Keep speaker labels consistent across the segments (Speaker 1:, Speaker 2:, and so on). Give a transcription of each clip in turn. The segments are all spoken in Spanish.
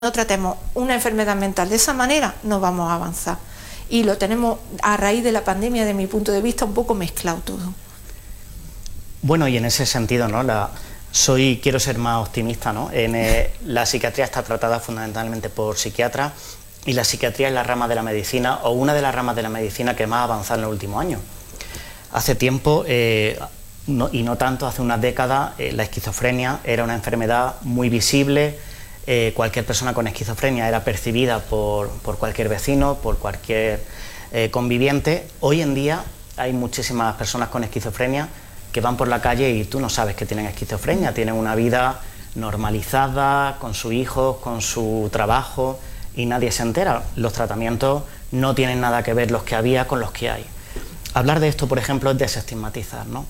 Speaker 1: no tratemos una enfermedad mental de esa manera, no vamos a avanzar. Y lo tenemos a raíz de la pandemia, de mi punto de vista, un poco mezclado todo.
Speaker 2: Bueno, y en ese sentido, ¿no? Quiero ser más optimista, ¿no? La psiquiatría está tratada fundamentalmente por psiquiatras y la psiquiatría es la rama de la medicina o una de las ramas de la medicina que más ha avanzado en los últimos años. Hace tiempo, y no tanto, hace unas décadas, la esquizofrenia era una enfermedad muy visible. Cualquier persona con esquizofrenia era percibida por cualquier vecino, por cualquier conviviente. Hoy en día hay muchísimas personas con esquizofrenia que van por la calle y tú no sabes que tienen esquizofrenia, tienen una vida normalizada, con sus hijos, con su trabajo, y nadie se entera. Los tratamientos no tienen nada que ver los que había con los que hay. Hablar de esto, por ejemplo, es desestigmatizar, ¿no?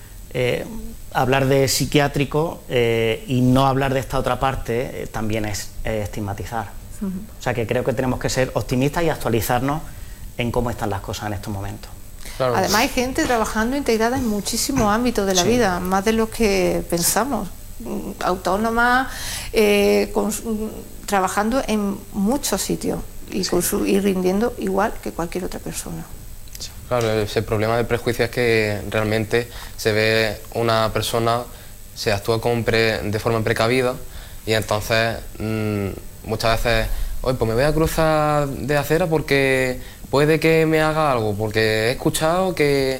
Speaker 2: Hablar de psiquiátrico y no hablar de esta otra parte también es estigmatizar. O sea que creo que tenemos que ser optimistas y actualizarnos en cómo están las cosas en estos momentos.
Speaker 1: Claro. Además hay gente trabajando integrada en muchísimos ámbitos de la vida, más de lo que pensamos, autónoma, trabajando en muchos sitios y rindiendo igual que cualquier otra persona.
Speaker 3: Claro, el problema del prejuicio es que realmente se ve una persona, se actúa de forma precavida y entonces muchas veces, oye, pues me voy a cruzar de acera porque puede que me haga algo, porque he escuchado que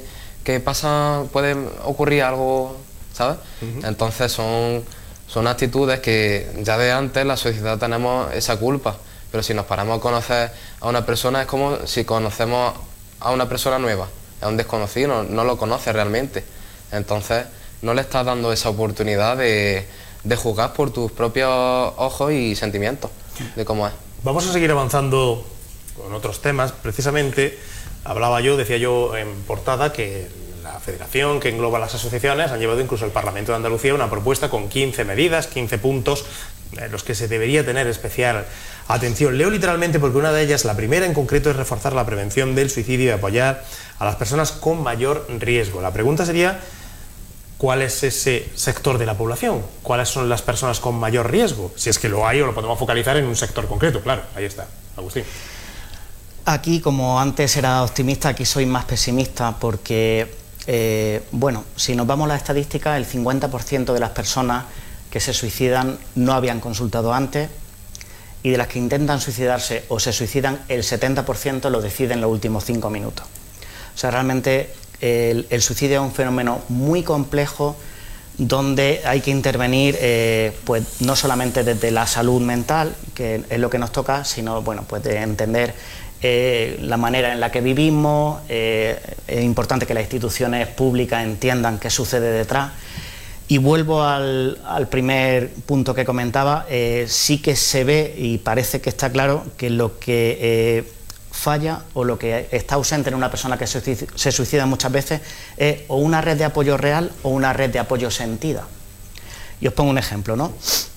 Speaker 3: puede ocurrir algo, ¿sabes? Entonces son actitudes que ya de antes la sociedad tenemos esa culpa, pero si nos paramos a conocer a una persona es como si conocemos a una persona nueva, a un desconocido, no lo conoce realmente. Entonces no le estás dando esa oportunidad de juzgar por tus propios ojos y sentimientos de cómo es.
Speaker 4: Vamos a seguir avanzando con otros temas. Precisamente decía yo en portada que la federación que engloba las asociaciones han llevado incluso al Parlamento de Andalucía una propuesta con 15 medidas, 15 puntos en los que se debería tener especial atención. Leo literalmente porque una de ellas, la primera en concreto, es reforzar la prevención del suicidio y apoyar a las personas con mayor riesgo. La pregunta sería, ¿cuál es ese sector de la población? ¿Cuáles son las personas con mayor riesgo? Si es que lo hay o lo podemos focalizar en un sector concreto, claro, ahí está. Agustín.
Speaker 2: Aquí, como antes era optimista, aquí soy más pesimista porque, bueno, si nos vamos a las estadísticas, el 50% de las personas que se suicidan no habían consultado antes y de las que intentan suicidarse o se suicidan, el 70% lo deciden en los últimos 5 minutos. O sea, realmente el suicidio es un fenómeno muy complejo donde hay que intervenir pues no solamente desde la salud mental, que es lo que nos toca, sino bueno, pues de entender la manera en la que vivimos. Es importante que las instituciones públicas entiendan qué sucede detrás. Y vuelvo al primer punto que comentaba, sí que se ve y parece que está claro que lo que falla o lo que está ausente en una persona que se suicida muchas veces es o una red de apoyo real o una red de apoyo sentida. Y os pongo un ejemplo, ¿no?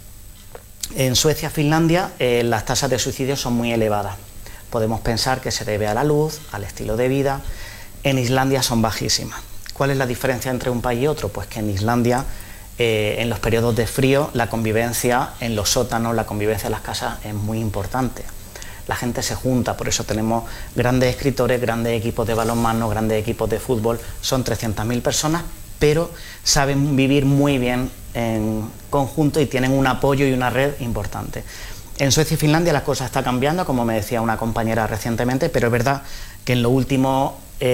Speaker 2: En Suecia, Finlandia, las tasas de suicidio son muy elevadas. Podemos pensar que se debe a la luz, al estilo de vida. En Islandia son bajísimas. ¿Cuál es la diferencia entre un país y otro? Pues que en Islandia, en los periodos de frío, la convivencia en los sótanos, la convivencia en las casas es muy importante. La gente se junta, por eso tenemos grandes escritores, grandes equipos de balonmano, grandes equipos de fútbol. Son 300.000 personas, pero saben vivir muy bien en conjunto y tienen un apoyo y una red importante. En Suecia y Finlandia las cosas están cambiando, como me decía una compañera recientemente, pero es verdad que en los últimos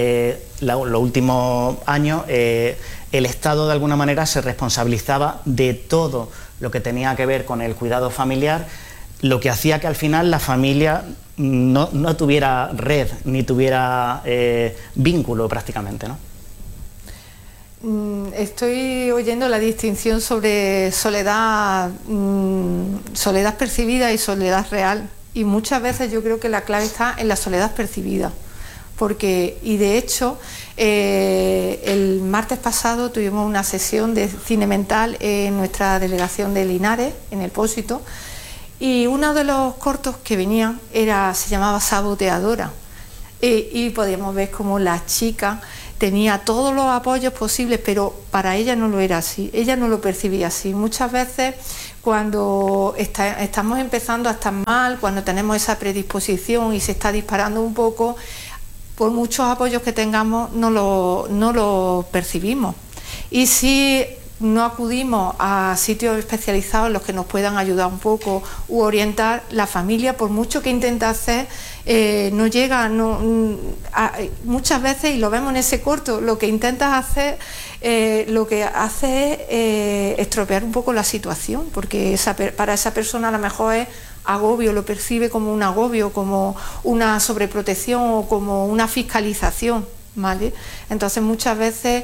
Speaker 2: años el Estado de alguna manera se responsabilizaba de todo lo que tenía que ver con el cuidado familiar, lo que hacía que al final la familia no tuviera red ni tuviera vínculo prácticamente, ¿no?
Speaker 1: Estoy oyendo la distinción sobre soledad percibida y soledad real, y muchas veces yo creo que la clave está en la soledad percibida. Y de hecho el martes pasado tuvimos una sesión de cine mental en nuestra delegación de Linares, en el Pósito, y uno de los cortos que venían se llamaba Saboteadora, y podíamos ver cómo la chica tenía todos los apoyos posibles, pero para ella no lo era así, ella no lo percibía así. Muchas veces cuando estamos empezando a estar mal, cuando tenemos esa predisposición y se está disparando un poco, por muchos apoyos que tengamos no lo percibimos. Y si no acudimos a sitios especializados en los que nos puedan ayudar un poco u orientar, la familia, por mucho que intenta hacer, no llega, muchas veces, y lo vemos en ese corto, lo que intentas hacer, lo que hace es estropear un poco la situación, porque para esa persona a lo mejor es agobio, lo percibe como un agobio, como una sobreprotección o como una fiscalización, ¿vale? Entonces muchas veces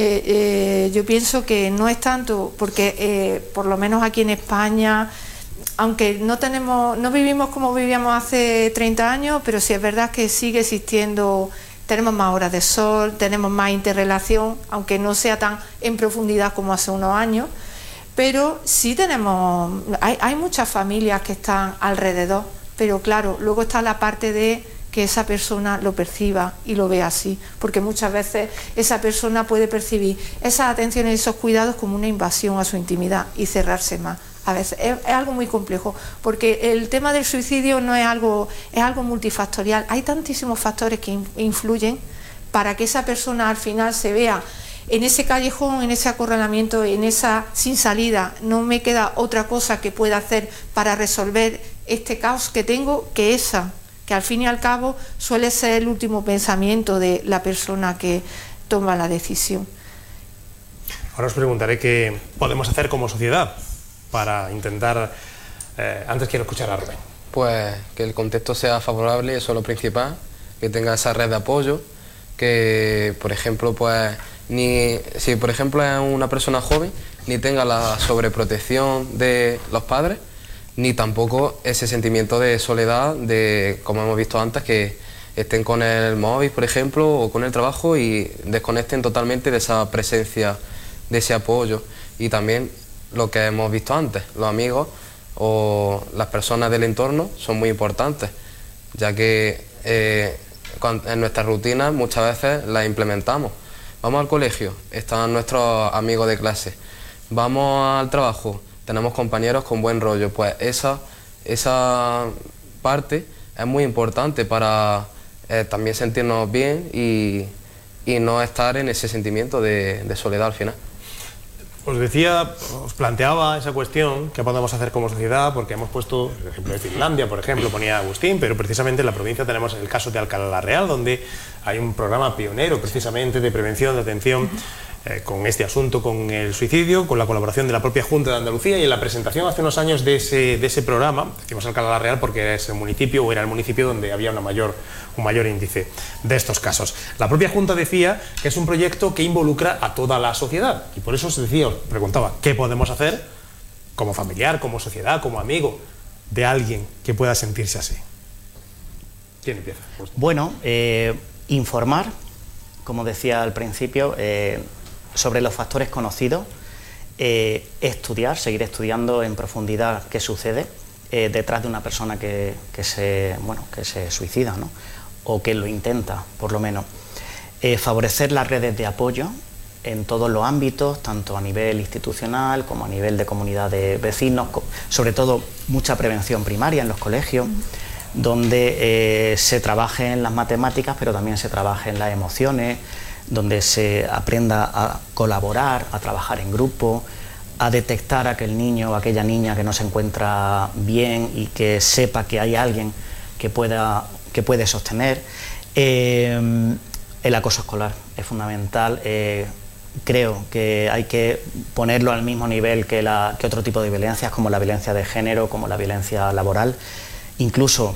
Speaker 1: yo pienso que no es tanto, porque por lo menos aquí en España, aunque no vivimos como vivíamos hace 30 años, pero sí es verdad que sigue existiendo, tenemos más horas de sol, tenemos más interrelación, aunque no sea tan en profundidad como hace unos años, pero sí hay muchas familias que están alrededor, pero claro, luego está la parte de que esa persona lo perciba y lo vea así, porque muchas veces esa persona puede percibir esas atenciones y esos cuidados como una invasión a su intimidad y cerrarse más. A veces es algo muy complejo, porque el tema del suicidio no es algo multifactorial, hay tantísimos factores que influyen para que esa persona al final se vea en ese callejón, en ese acorralamiento, en esa sin salida. No me queda otra cosa que pueda hacer para resolver este caos que tengo que esa, que al fin y al cabo suele ser el último pensamiento de la persona que toma la decisión.
Speaker 4: Ahora os preguntaré qué podemos hacer como sociedad para intentar... antes quiero escuchar a Rubén.
Speaker 3: Pues que el contexto sea favorable, eso es lo principal, que tenga esa red de apoyo, que por ejemplo pues si por ejemplo es una persona joven, ni tenga la sobreprotección de los padres, ni tampoco ese sentimiento de soledad, de, como hemos visto antes, que estén con el móvil, por ejemplo, o con el trabajo y desconecten totalmente de esa presencia, de ese apoyo. Y también lo que hemos visto antes, los amigos o las personas del entorno son muy importantes, ya que en nuestras rutinas muchas veces las implementamos. Vamos al colegio, están nuestros amigos de clase, vamos al trabajo, tenemos compañeros con buen rollo, pues esa parte es muy importante para también sentirnos bien y no estar en ese sentimiento de soledad al final.
Speaker 4: Os planteaba esa cuestión, qué podemos hacer como sociedad, porque hemos puesto el ejemplo de Finlandia, por ejemplo, ponía Agustín, pero precisamente en la provincia tenemos el caso de Alcalá la Real, donde hay un programa pionero precisamente de prevención, de atención con este asunto, con el suicidio, con la colaboración de la propia Junta de Andalucía, y en la presentación hace unos años de ese programa, decimos Alcalá la Real porque es el municipio, o era el municipio donde había un mayor índice de estos casos. La propia Junta decía que es un proyecto que involucra a toda la sociedad, y por eso os preguntaba, ¿qué podemos hacer como familiar, como sociedad, como amigo de alguien que pueda sentirse así? ¿Quién empieza?
Speaker 2: Bueno, informar, como decía al principio, sobre los factores conocidos, seguir estudiando en profundidad qué sucede detrás de una persona que se suicida, ¿no? O que lo intenta, por lo menos. Favorecer las redes de apoyo en todos los ámbitos, tanto a nivel institucional como a nivel de comunidad de vecinos, sobre todo mucha prevención primaria en los colegios, donde se trabaje en las matemáticas, pero también se trabaje en las emociones, donde se aprenda a colaborar, a trabajar en grupo, a detectar a aquel niño o aquella niña que no se encuentra bien y que sepa que hay alguien que puede sostener. El acoso escolar es fundamental. Creo que hay que ponerlo al mismo nivel que otro tipo de violencias, como la violencia de género, como la violencia laboral. Incluso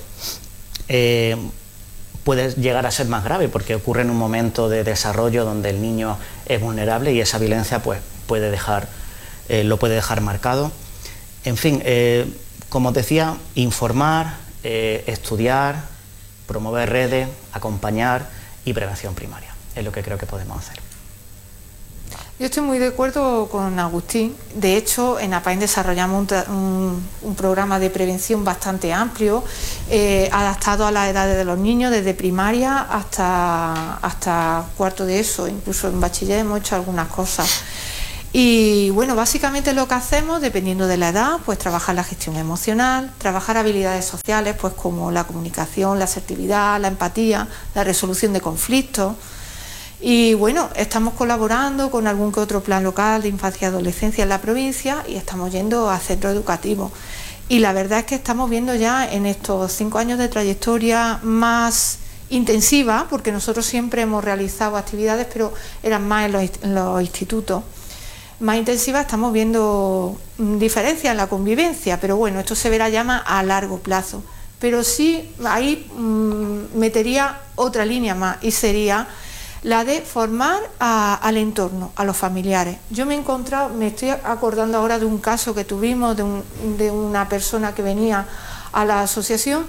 Speaker 2: puede llegar a ser más grave porque ocurre en un momento de desarrollo donde el niño es vulnerable y esa violencia pues, lo puede dejar marcado. En fin, como os decía, informar, estudiar, promover redes, acompañar y prevención primaria. Es lo que creo que podemos hacer.
Speaker 1: Yo estoy muy de acuerdo con Agustín. De hecho, en APAEN desarrollamos un programa de prevención bastante amplio, adaptado a las edades de los niños, desde primaria hasta cuarto de ESO. Incluso en bachiller hemos hecho algunas cosas. Y bueno, básicamente lo que hacemos, dependiendo de la edad, pues trabajar la gestión emocional, trabajar habilidades sociales, pues como la comunicación, la asertividad, la empatía, la resolución de conflictos. Y bueno, estamos colaborando con algún que otro plan local de infancia y adolescencia en la provincia y estamos yendo a centros educativos. Y la verdad es que estamos viendo ya en estos 5 años de trayectoria más intensiva, porque nosotros siempre hemos realizado actividades, pero eran más en los institutos. Más intensiva, estamos viendo diferencias en la convivencia, pero bueno, esto se verá ya más a largo plazo. Pero sí, ahí metería otra línea más y sería la de formar al entorno, a los familiares. Yo me he encontrado, me estoy acordando ahora de un caso que tuvimos de una persona que venía a la asociación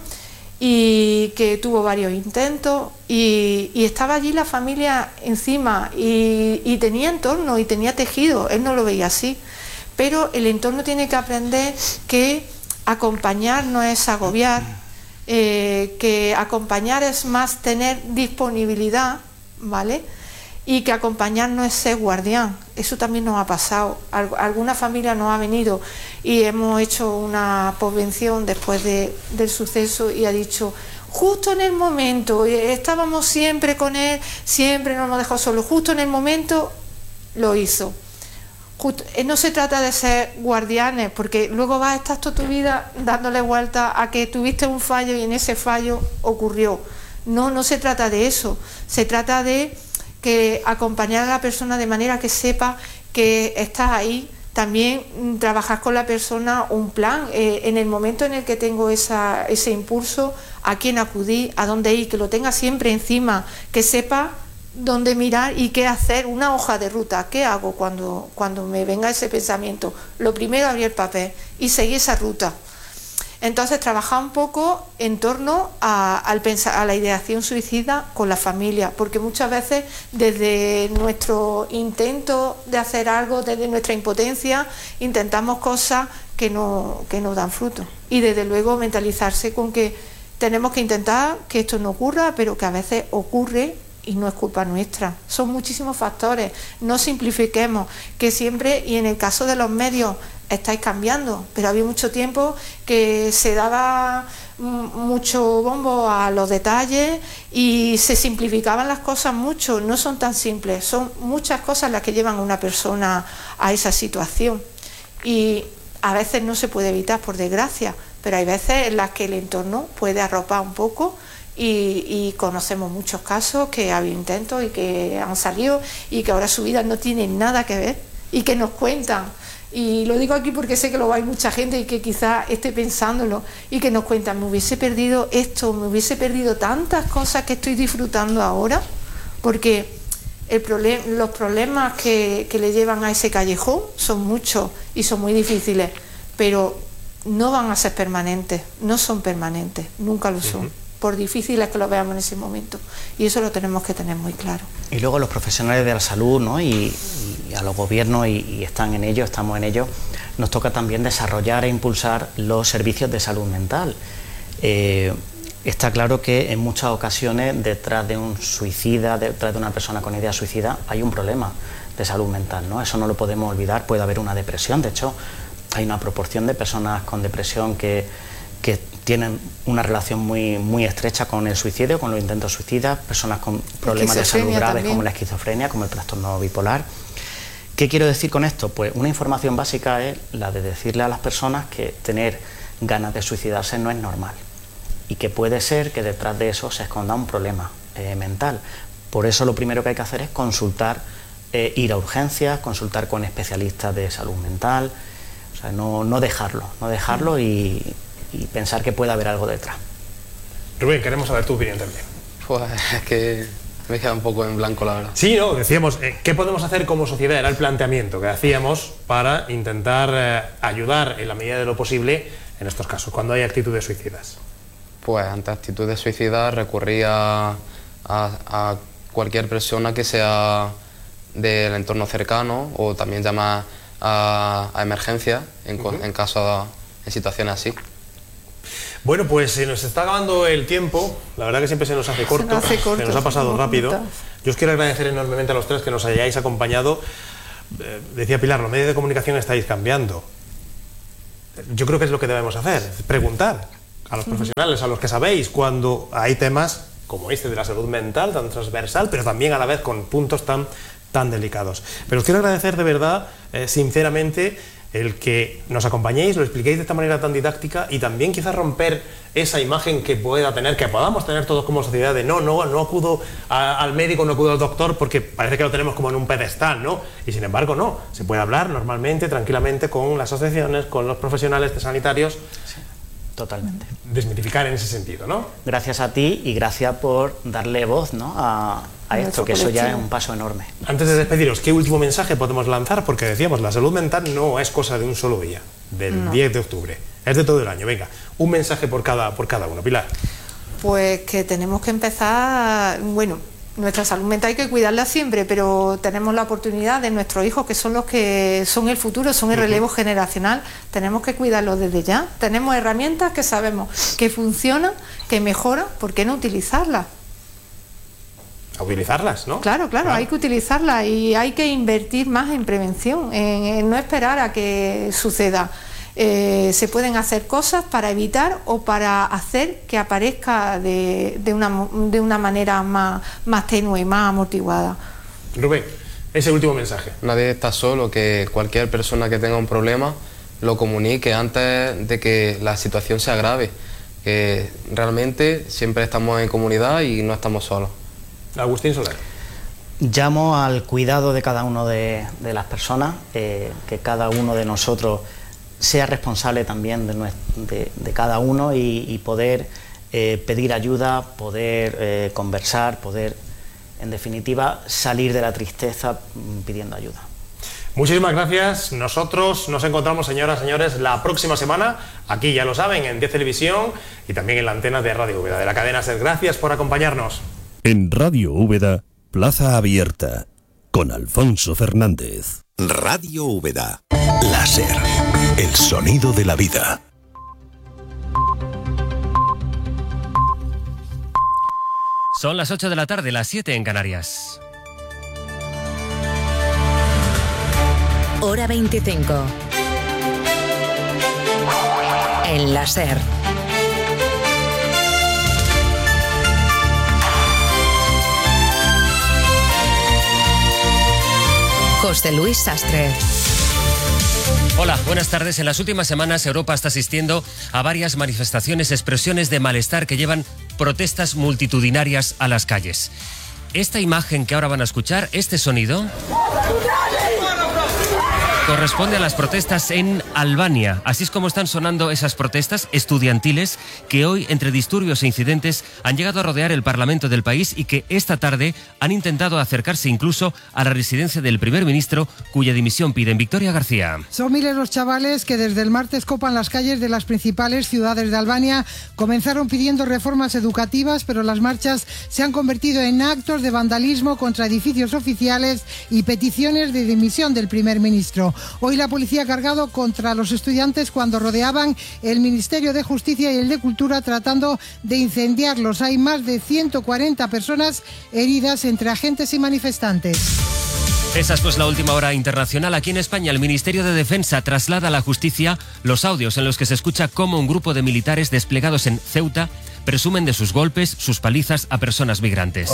Speaker 1: y que tuvo varios intentos y estaba allí la familia encima y tenía entorno y tenía tejido, él no lo veía así, pero el entorno tiene que aprender que acompañar no es agobiar, que acompañar es más tener disponibilidad, ¿vale? Y que acompañar no es ser guardián. Eso también nos ha pasado. Alguna familia nos ha venido y hemos hecho una posvención después del suceso y ha dicho, justo en el momento, estábamos siempre con él, siempre nos hemos dejado solos, justo en el momento lo hizo. No se trata de ser guardianes, porque luego vas a estar toda tu vida dándole vuelta a que tuviste un fallo y en ese fallo ocurrió. No se trata de eso, se trata de que acompañar a la persona de manera que sepa que estás ahí, también trabajar con la persona un plan, en el momento en el que tengo ese impulso, a quién acudir, a dónde ir, que lo tenga siempre encima, que sepa dónde mirar y qué hacer, una hoja de ruta, qué hago cuando me venga ese pensamiento. Lo primero, abrir el papel y seguir esa ruta. Entonces, trabajar un poco en torno a la ideación suicida con la familia, porque muchas veces desde nuestro intento de hacer algo, desde nuestra impotencia, intentamos cosas que no dan fruto. Y desde luego mentalizarse con que tenemos que intentar que esto no ocurra, pero que a veces ocurre y no es culpa nuestra. Son muchísimos factores, no simplifiquemos, que siempre, y en el caso de los medios, estáis cambiando, pero había mucho tiempo que se daba mucho bombo a los detalles y se simplificaban las cosas mucho. No son tan simples, son muchas cosas las que llevan a una persona a esa situación y a veces no se puede evitar, por desgracia, pero hay veces en las que el entorno puede arropar un poco y conocemos muchos casos que ha habido intentos y que han salido y que ahora su vida no tiene nada que ver y que nos cuentan. Y lo digo aquí porque sé que lo va a hay mucha gente y que quizás esté pensándolo y que nos cuentan, me hubiese perdido esto, me hubiese perdido tantas cosas que estoy disfrutando ahora, porque los problemas que le llevan a ese callejón son muchos y son muy difíciles, pero no van a ser permanentes, no son permanentes, nunca lo son. Por difíciles que lo veamos en ese momento, y eso lo tenemos que tener muy claro.
Speaker 2: Y luego los profesionales de la salud, ¿no? y a los gobiernos, y están en ello, estamos en ello, nos toca también desarrollar e impulsar los servicios de salud mental. Está claro que en muchas ocasiones detrás de un suicida, detrás de una persona con idea suicida, hay un problema de salud mental, ¿no? Eso no lo podemos olvidar. Puede haber una depresión, de hecho hay una proporción de personas con depresión que tienen una relación muy estrecha con el suicidio, con los intentos suicidas, personas con problemas de salud graves también, como la esquizofrenia, como el trastorno bipolar. ¿Qué quiero decir con esto? Pues una información básica es la de decirle a las personas que tener ganas de suicidarse no es normal y que puede ser que detrás de eso se esconda un problema mental. Por eso lo primero que hay que hacer es consultar, ir a urgencias, consultar con especialistas de salud mental, o sea, no dejarlo y pensar que puede haber algo detrás.
Speaker 4: Rubén, queremos saber tu opinión también.
Speaker 3: Pues es que me queda un poco en blanco, la verdad.
Speaker 4: Sí, no, decíamos, ¿qué podemos hacer como sociedad? Era el planteamiento que hacíamos para intentar ayudar en la medida de lo posible en estos casos, cuando hay actitudes suicidas.
Speaker 3: Pues ante actitudes suicidas recurría a cualquier persona que sea del entorno cercano o también llamar a emergencia en caso en situaciones así.
Speaker 4: Bueno, pues se nos está acabando el tiempo, la verdad que siempre se nos hace corto, se nos ha pasado rápido. Yo os quiero agradecer enormemente a los tres que nos hayáis acompañado. decía Pilar, los medios de comunicación estáis cambiando. Yo creo que es lo que debemos hacer, preguntar a los profesionales, a los que sabéis, cuando hay temas como este de la salud mental, tan transversal, pero también a la vez con puntos tan delicados. Pero os quiero agradecer de verdad, sinceramente, el que nos acompañéis, lo expliquéis de esta manera tan didáctica y también quizás romper esa imagen que podamos tener todos como sociedad de no acudo al médico, no acudo al doctor porque parece que lo tenemos como en un pedestal, ¿no? Y sin embargo no, se puede hablar normalmente, tranquilamente con las asociaciones, con los profesionales sanitarios.
Speaker 2: Sí, totalmente.
Speaker 4: Desmitificar en ese sentido, ¿no?
Speaker 2: Gracias a ti y gracias por darle voz, ¿no?, a esto, que eso ya es un paso enorme.
Speaker 4: Antes de despediros, ¿qué último mensaje podemos lanzar? Porque decíamos, la salud mental no es cosa de un solo día, del 10 de octubre, es de todo el año. Venga, un mensaje por cada uno. Pilar.
Speaker 1: Pues que tenemos que empezar, bueno, nuestra salud mental hay que cuidarla siempre, pero tenemos la oportunidad de nuestros hijos, que son los que son el futuro, son el relevo generacional, tenemos que cuidarlos desde ya. Tenemos herramientas que sabemos que funcionan, que mejoran, ¿por qué no utilizarlas?
Speaker 4: A utilizarlas, ¿no?
Speaker 1: Claro, hay que utilizarlas y hay que invertir más en prevención, en no esperar a que suceda. Se pueden hacer cosas para evitar o para hacer que aparezca de una manera más tenue, más amortiguada.
Speaker 4: Rubén, ese último mensaje.
Speaker 3: Nadie está solo, que cualquier persona que tenga un problema lo comunique antes de que la situación se agrave, que realmente siempre estamos en comunidad y no estamos solos.
Speaker 4: Agustín Soler.
Speaker 2: Llamo al cuidado de cada uno de las personas, que cada uno de nosotros sea responsable también de cada uno y poder pedir ayuda, poder conversar, poder, en definitiva, salir de la tristeza pidiendo ayuda.
Speaker 4: Muchísimas gracias. Nosotros nos encontramos, señoras y señores, la próxima semana, aquí ya lo saben, en 10 Televisión y también en la antena de Radio Úbeda, de la cadena SER. Gracias por acompañarnos.
Speaker 5: En Radio Úbeda, Plaza Abierta, con Alfonso Fernández.
Speaker 6: Radio Úbeda. La SER. El sonido de la vida.
Speaker 7: Son las 8 de la tarde, las 7 en Canarias.
Speaker 8: Hora 25. En la SER. José Luis Sastre.
Speaker 7: Hola, buenas tardes. En las últimas semanas Europa está asistiendo a varias manifestaciones, expresiones de malestar que llevan protestas multitudinarias a las calles. Esta imagen que ahora van a escuchar, este sonido, corresponde a las protestas en Albania. Así es como están sonando esas protestas estudiantiles que hoy, entre disturbios e incidentes, han llegado a rodear el Parlamento del país y que esta tarde han intentado acercarse incluso a la residencia del primer ministro, cuya dimisión piden. Victoria García.
Speaker 9: Son miles los chavales que desde el martes copan las calles de las principales ciudades de Albania. Comenzaron pidiendo reformas educativas, pero las marchas se han convertido en actos de vandalismo contra edificios oficiales y peticiones de dimisión del primer ministro. Hoy la policía ha cargado contra los estudiantes cuando rodeaban el Ministerio de Justicia y el de Cultura tratando de incendiarlos. Hay más de 140 personas heridas entre agentes y manifestantes.
Speaker 7: Esa es pues la última hora internacional. Aquí en España el Ministerio de Defensa traslada a la justicia los audios en los que se escucha cómo un grupo de militares desplegados en Ceuta presumen de sus golpes, sus palizas a personas migrantes.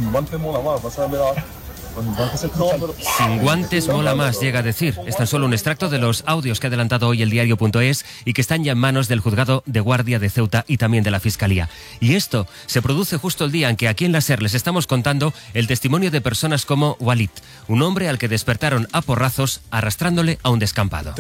Speaker 7: Sin guantes mola más, llega a decir. Es tan solo un extracto de los audios que ha adelantado hoy el diario.es y que están ya en manos del juzgado de guardia de Ceuta y también de la Fiscalía. Y esto se produce justo el día en que aquí en la SER les estamos contando el testimonio de personas como Walid, un hombre al que despertaron a porrazos arrastrándole a un descampado.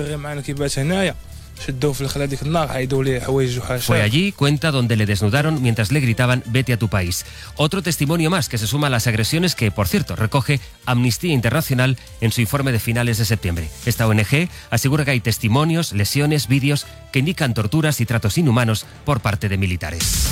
Speaker 7: Fue allí, cuenta, donde le desnudaron mientras le gritaban «vete a tu país». Otro testimonio más que se suma a las agresiones que, por cierto, recoge Amnistía Internacional en su informe de finales de septiembre. Esta ONG asegura que hay testimonios, lesiones, vídeos que indican torturas y tratos inhumanos por parte de militares.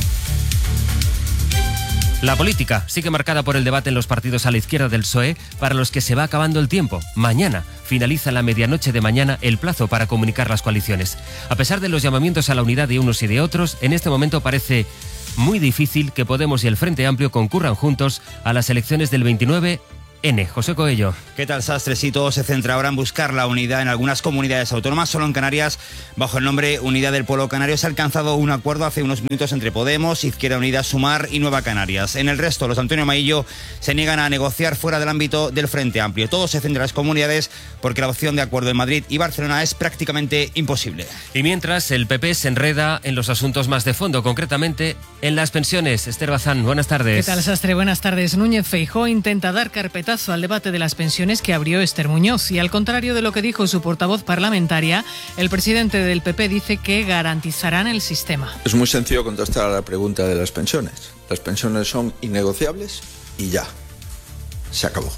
Speaker 7: La política sigue marcada por el debate en los partidos a la izquierda del PSOE, para los que se va acabando el tiempo. Mañana finaliza la medianoche de mañana el plazo para comunicar las coaliciones. A pesar de los llamamientos a la unidad de unos y de otros, en este momento parece muy difícil que Podemos y el Frente Amplio concurran juntos a las elecciones del 29 N. José Coello.
Speaker 10: ¿Qué tal, Sastre? Sí, todo se centra ahora en buscar la unidad en algunas comunidades autónomas. Solo en Canarias, bajo el nombre Unidad del Pueblo Canario, se ha alcanzado un acuerdo hace unos minutos entre Podemos, Izquierda Unida, Sumar y Nueva Canarias. En el resto, los de Antonio Maillo se niegan a negociar fuera del ámbito del Frente Amplio. Todo se centra en las comunidades porque la opción de acuerdo en Madrid y Barcelona es prácticamente imposible.
Speaker 7: Y mientras, el PP se enreda en los asuntos más de fondo, concretamente en las pensiones. Esther Bazán, buenas tardes.
Speaker 11: ¿Qué tal, Sastre? Buenas tardes. Núñez Feijóo intenta dar carpetazo al debate de las pensiones que abrió Esther Muñoz y, al contrario de lo que dijo su portavoz parlamentaria, el presidente del PP dice que garantizarán el sistema.
Speaker 12: Es muy sencillo contestar a la pregunta de las pensiones. Las pensiones son innegociables y ya. Se acabó.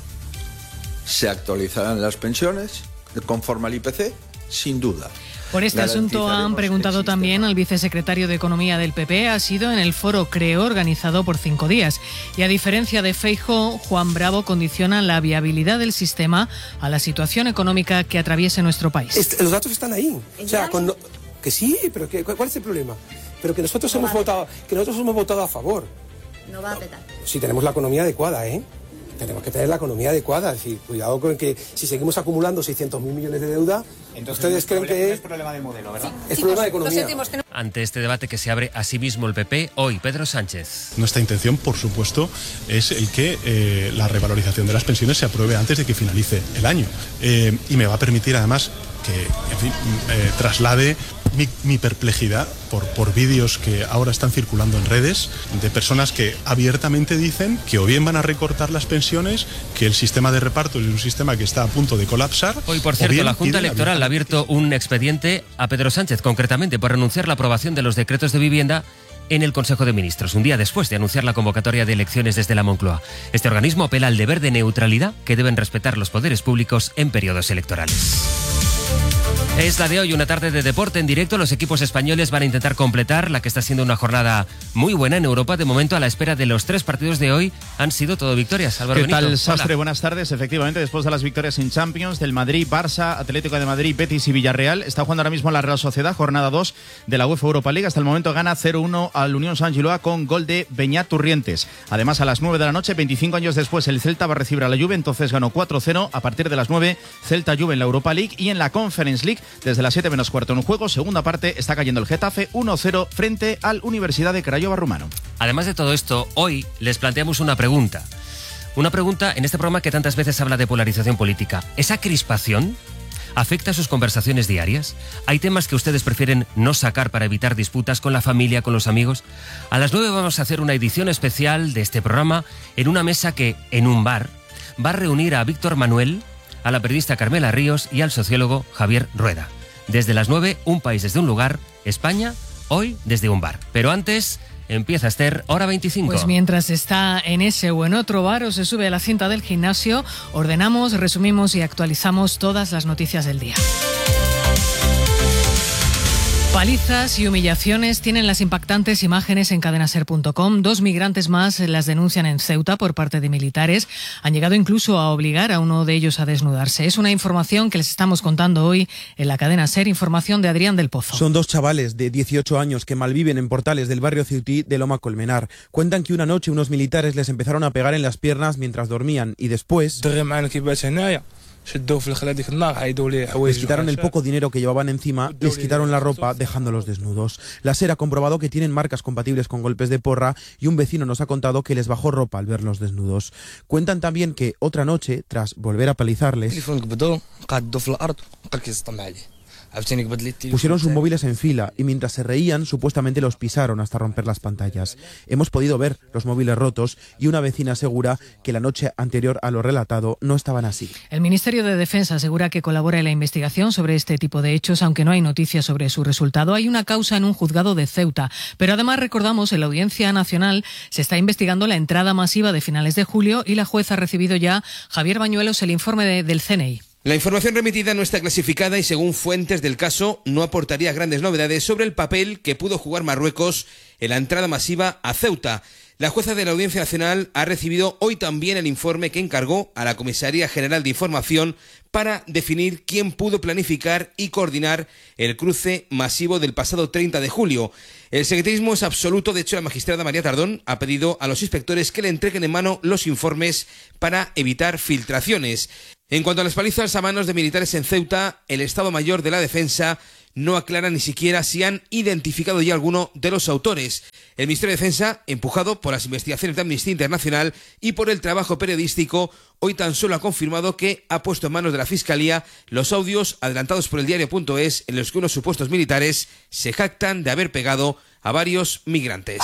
Speaker 12: Se actualizarán las pensiones conforme al IPC, sin duda.
Speaker 11: Por este asunto han preguntado también al vicesecretario de Economía del PP. Ha sido en el foro Creo, organizado por 5 días. Y a diferencia de Feijóo, Juan Bravo condiciona la viabilidad del sistema a la situación económica que atraviese nuestro país.
Speaker 13: Los datos están ahí. O sea, que sí, pero ¿cuál es el problema? Pero que nosotros hemos votado a favor.
Speaker 14: No va a petar.
Speaker 13: Si tenemos la economía adecuada, ¿eh? Tenemos que tener la economía adecuada, es decir, cuidado con que si seguimos acumulando 600.000 millones de deuda, entonces ustedes creen que es problema de modelo, ¿verdad? Es problema de economía.
Speaker 7: Ante este debate que se abre a sí mismo el PP, hoy Pedro Sánchez.
Speaker 15: Nuestra intención, por supuesto, es el que la revalorización de las pensiones se apruebe antes de que finalice el año. Y me va a permitir, además, que, en fin, traslade mi perplejidad por vídeos que ahora están circulando en redes de personas que abiertamente dicen que o bien van a recortar las pensiones, que el sistema de reparto es un sistema que está a punto de colapsar.
Speaker 7: Hoy, por cierto, la Junta Electoral ha abierto un expediente a Pedro Sánchez, concretamente por anunciar la aprobación de los decretos de vivienda en el Consejo de Ministros, un día después de anunciar la convocatoria de elecciones desde la Moncloa. Este organismo apela al deber de neutralidad que deben respetar los poderes públicos en periodos electorales. Es la de hoy, una tarde de deporte en directo. Los equipos españoles van a intentar completar la que está siendo una jornada muy buena en Europa. De momento, a la espera de los 3 partidos de hoy, han sido todo victorias. Álvaro Benito.
Speaker 16: ¿Qué tal, Sastre? Buenas tardes. Efectivamente, después de las victorias en Champions del Madrid, Barça, Atlético de Madrid, Betis y Villarreal, está jugando ahora mismo la Real Sociedad, jornada 2 de la UEFA Europa League. Hasta el momento gana 0-1 al Unión Saint-Gilloa con gol de Beñat Turrientes. Además, a las 9 de la noche, 25 años después, el Celta va a recibir a la Juve, entonces ganó 4-0. A partir de las 9, Celta-Juve en la Europa League y en la Conference League, desde las 7 menos cuarto en un juego, segunda parte, está cayendo el Getafe 1-0 frente al Universidad de Craiova Rumano.
Speaker 7: Además de todo esto, hoy les planteamos una pregunta. Una pregunta en este programa que tantas veces habla de polarización política. ¿Esa crispación afecta a sus conversaciones diarias? ¿Hay temas que ustedes prefieren no sacar para evitar disputas con la familia, con los amigos? A las 9 vamos a hacer una edición especial de este programa en una mesa que, en un bar, va a reunir a Víctor Manuel, a la periodista Carmela Ríos y al sociólogo Javier Rueda. Desde las 9, un país desde un lugar, España, hoy desde un bar. Pero antes, empieza Esther, hora 25.
Speaker 11: Pues mientras está en ese o en otro bar o se sube a la cinta del gimnasio, ordenamos, resumimos y actualizamos todas las noticias del día. Palizas y humillaciones tienen las impactantes imágenes en cadenaser.com. 2 migrantes más las denuncian en Ceuta por parte de militares. Han llegado incluso a obligar a uno de ellos a desnudarse. Es una información que les estamos contando hoy en la cadena SER, información de Adrián del Pozo.
Speaker 17: Son 2 chavales de 18 años que malviven en Portales del barrio Ceutí de Loma Colmenar. Cuentan que una noche unos militares les empezaron a pegar en las piernas mientras dormían y después les quitaron el poco dinero que llevaban encima, les quitaron la ropa dejándolos desnudos. La SER ha comprobado que tienen marcas compatibles con golpes de porra y un vecino nos ha contado que les bajó ropa al verlos desnudos. Cuentan también que otra noche, tras volver a palizarles, pusieron sus móviles en fila y mientras se reían supuestamente los pisaron hasta romper las pantallas. Hemos podido ver los móviles rotos y una vecina asegura que la noche anterior a lo relatado no estaban así.
Speaker 11: El Ministerio de Defensa asegura que colabora en la investigación sobre este tipo de hechos, aunque no hay noticias sobre su resultado. Hay una causa en un juzgado de Ceuta, pero además recordamos en la Audiencia Nacional se está investigando la entrada masiva de finales de julio y la jueza ha recibido ya, Javier Bañuelos, el informe del CNI.
Speaker 18: La información remitida no está clasificada y, según fuentes del caso, no aportaría grandes novedades sobre el papel que pudo jugar Marruecos en la entrada masiva a Ceuta. La jueza de la Audiencia Nacional ha recibido hoy también el informe que encargó a la Comisaría General de Información para definir quién pudo planificar y coordinar el cruce masivo del pasado 30 de julio. El secretismo es absoluto. De hecho, la magistrada María Tardón ha pedido a los inspectores que le entreguen en mano los informes para evitar filtraciones. En cuanto a las palizas a manos de militares en Ceuta, el Estado Mayor de la Defensa no aclara ni siquiera si han identificado ya alguno de los autores. El Ministerio de Defensa, empujado por las investigaciones de Amnistía Internacional y por el trabajo periodístico, hoy tan solo ha confirmado que ha puesto en manos de la Fiscalía los audios adelantados por el diario.es en los que unos supuestos militares se jactan de haber pegado a varios migrantes.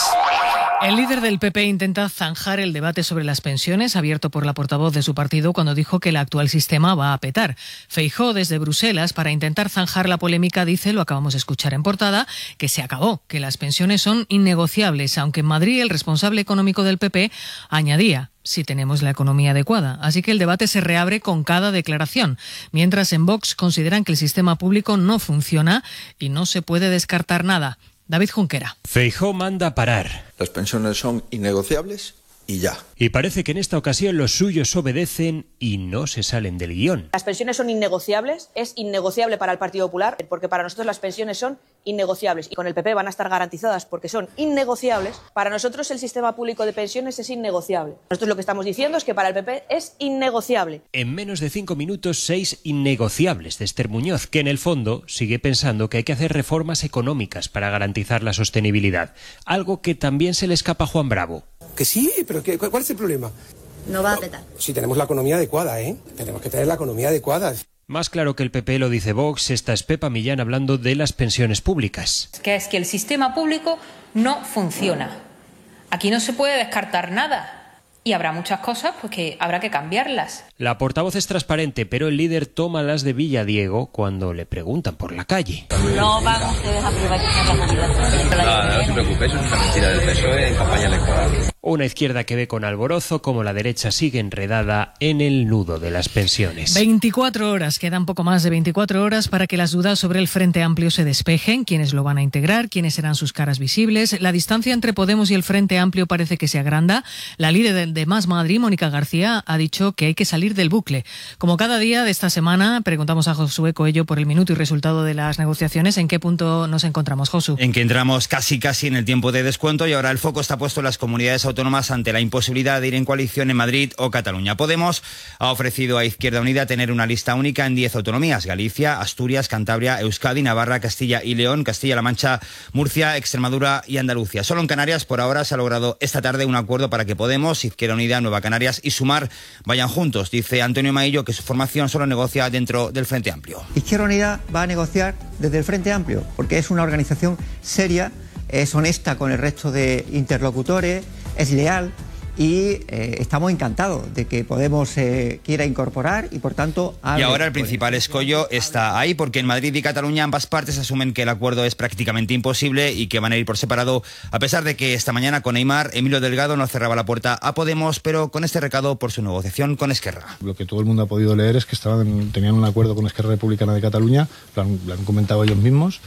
Speaker 11: El líder del PP intenta zanjar el debate sobre las pensiones abierto por la portavoz de su partido cuando dijo que el actual sistema va a petar. Feijóo, desde Bruselas, para intentar zanjar la polémica, dice, lo acabamos de escuchar en portada, que se acabó, que las pensiones son innegociables, aunque en Madrid el responsable económico del PP añadía: si tenemos la economía adecuada. Así que el debate se reabre con cada declaración. Mientras en Vox consideran que el sistema público no funciona y no se puede descartar nada. David Junquera.
Speaker 14: Feijóo manda parar.
Speaker 12: Las pensiones son innegociables y ya.
Speaker 14: Y parece que en esta ocasión los suyos obedecen y no se salen del guión.
Speaker 19: Las pensiones son innegociables, es innegociable para el Partido Popular, porque para nosotros las pensiones son innegociables y con el PP van a estar garantizadas porque son innegociables. Para nosotros el sistema público de pensiones es innegociable. Nosotros lo que estamos diciendo es que para el PP es innegociable.
Speaker 14: En menos de 5 minutos, 6 innegociables de Esther Muñoz, que en el fondo sigue pensando que hay que hacer reformas económicas para garantizar la sostenibilidad. Algo que también se le escapa a Juan Bravo.
Speaker 13: Que sí, pero ¿cuál es el problema?
Speaker 20: No va a petar.
Speaker 13: Si tenemos la economía adecuada, ¿eh? Tenemos que tener la economía adecuada.
Speaker 14: Más claro que el PP lo dice Vox, esta es Pepa Millán hablando de las pensiones públicas.
Speaker 21: Que es que el sistema público no funciona. Aquí no se puede descartar nada. Y habrá muchas cosas pues que habrá que cambiarlas.
Speaker 14: La portavoz es transparente, pero el líder toma las de Villadiego cuando le preguntan por la calle.
Speaker 20: No van ustedes a privatizar la sanidad.
Speaker 22: No se preocupe, eso es una mentira del PSOE en campaña electoral.
Speaker 14: Una izquierda que ve con alborozo como la derecha sigue enredada en el nudo de las pensiones.
Speaker 11: 24 horas, quedan poco más de 24 horas para que las dudas sobre el Frente Amplio se despejen, quiénes lo van a integrar, quiénes serán sus caras visibles. La distancia entre Podemos y el Frente Amplio parece que se agranda. La líder de Más Madrid, Mónica García, ha dicho que hay que salir del bucle. Como cada día de esta semana, preguntamos a Josué Coello por el minuto y resultado de las negociaciones. ¿En qué punto nos encontramos, Josu?
Speaker 10: En que entramos casi en el tiempo de descuento y ahora el foco está puesto en las comunidades autónomas ante la imposibilidad de ir en coalición en Madrid o Cataluña. Podemos ha ofrecido a Izquierda Unida tener una lista única en 10 autonomías: Galicia, Asturias, Cantabria, Euskadi, Navarra, Castilla y León, Castilla-La Mancha, Murcia, Extremadura y Andalucía. Solo en Canarias por ahora se ha logrado esta tarde un acuerdo para que Podemos, Izquierda Unida, Nueva Canarias y Sumar vayan juntos. Dice Antonio Maillo que su formación solo negocia dentro del Frente Amplio.
Speaker 23: Izquierda Unida va a negociar desde el Frente Amplio porque es una organización seria, es honesta con el resto de interlocutores, es leal y estamos encantados de que Podemos quiera incorporar y por tanto...
Speaker 10: Y ahora el principal escollo está ahí porque en Madrid y Cataluña ambas partes asumen que el acuerdo es prácticamente imposible y que van a ir por separado, a pesar de que esta mañana con Aimar, Emilio Delgado no cerraba la puerta a Podemos, pero con este recado por su negociación con Esquerra.
Speaker 24: Lo que todo el mundo ha podido leer es que tenían un acuerdo con Esquerra Republicana de Cataluña, lo han comentado ellos mismos,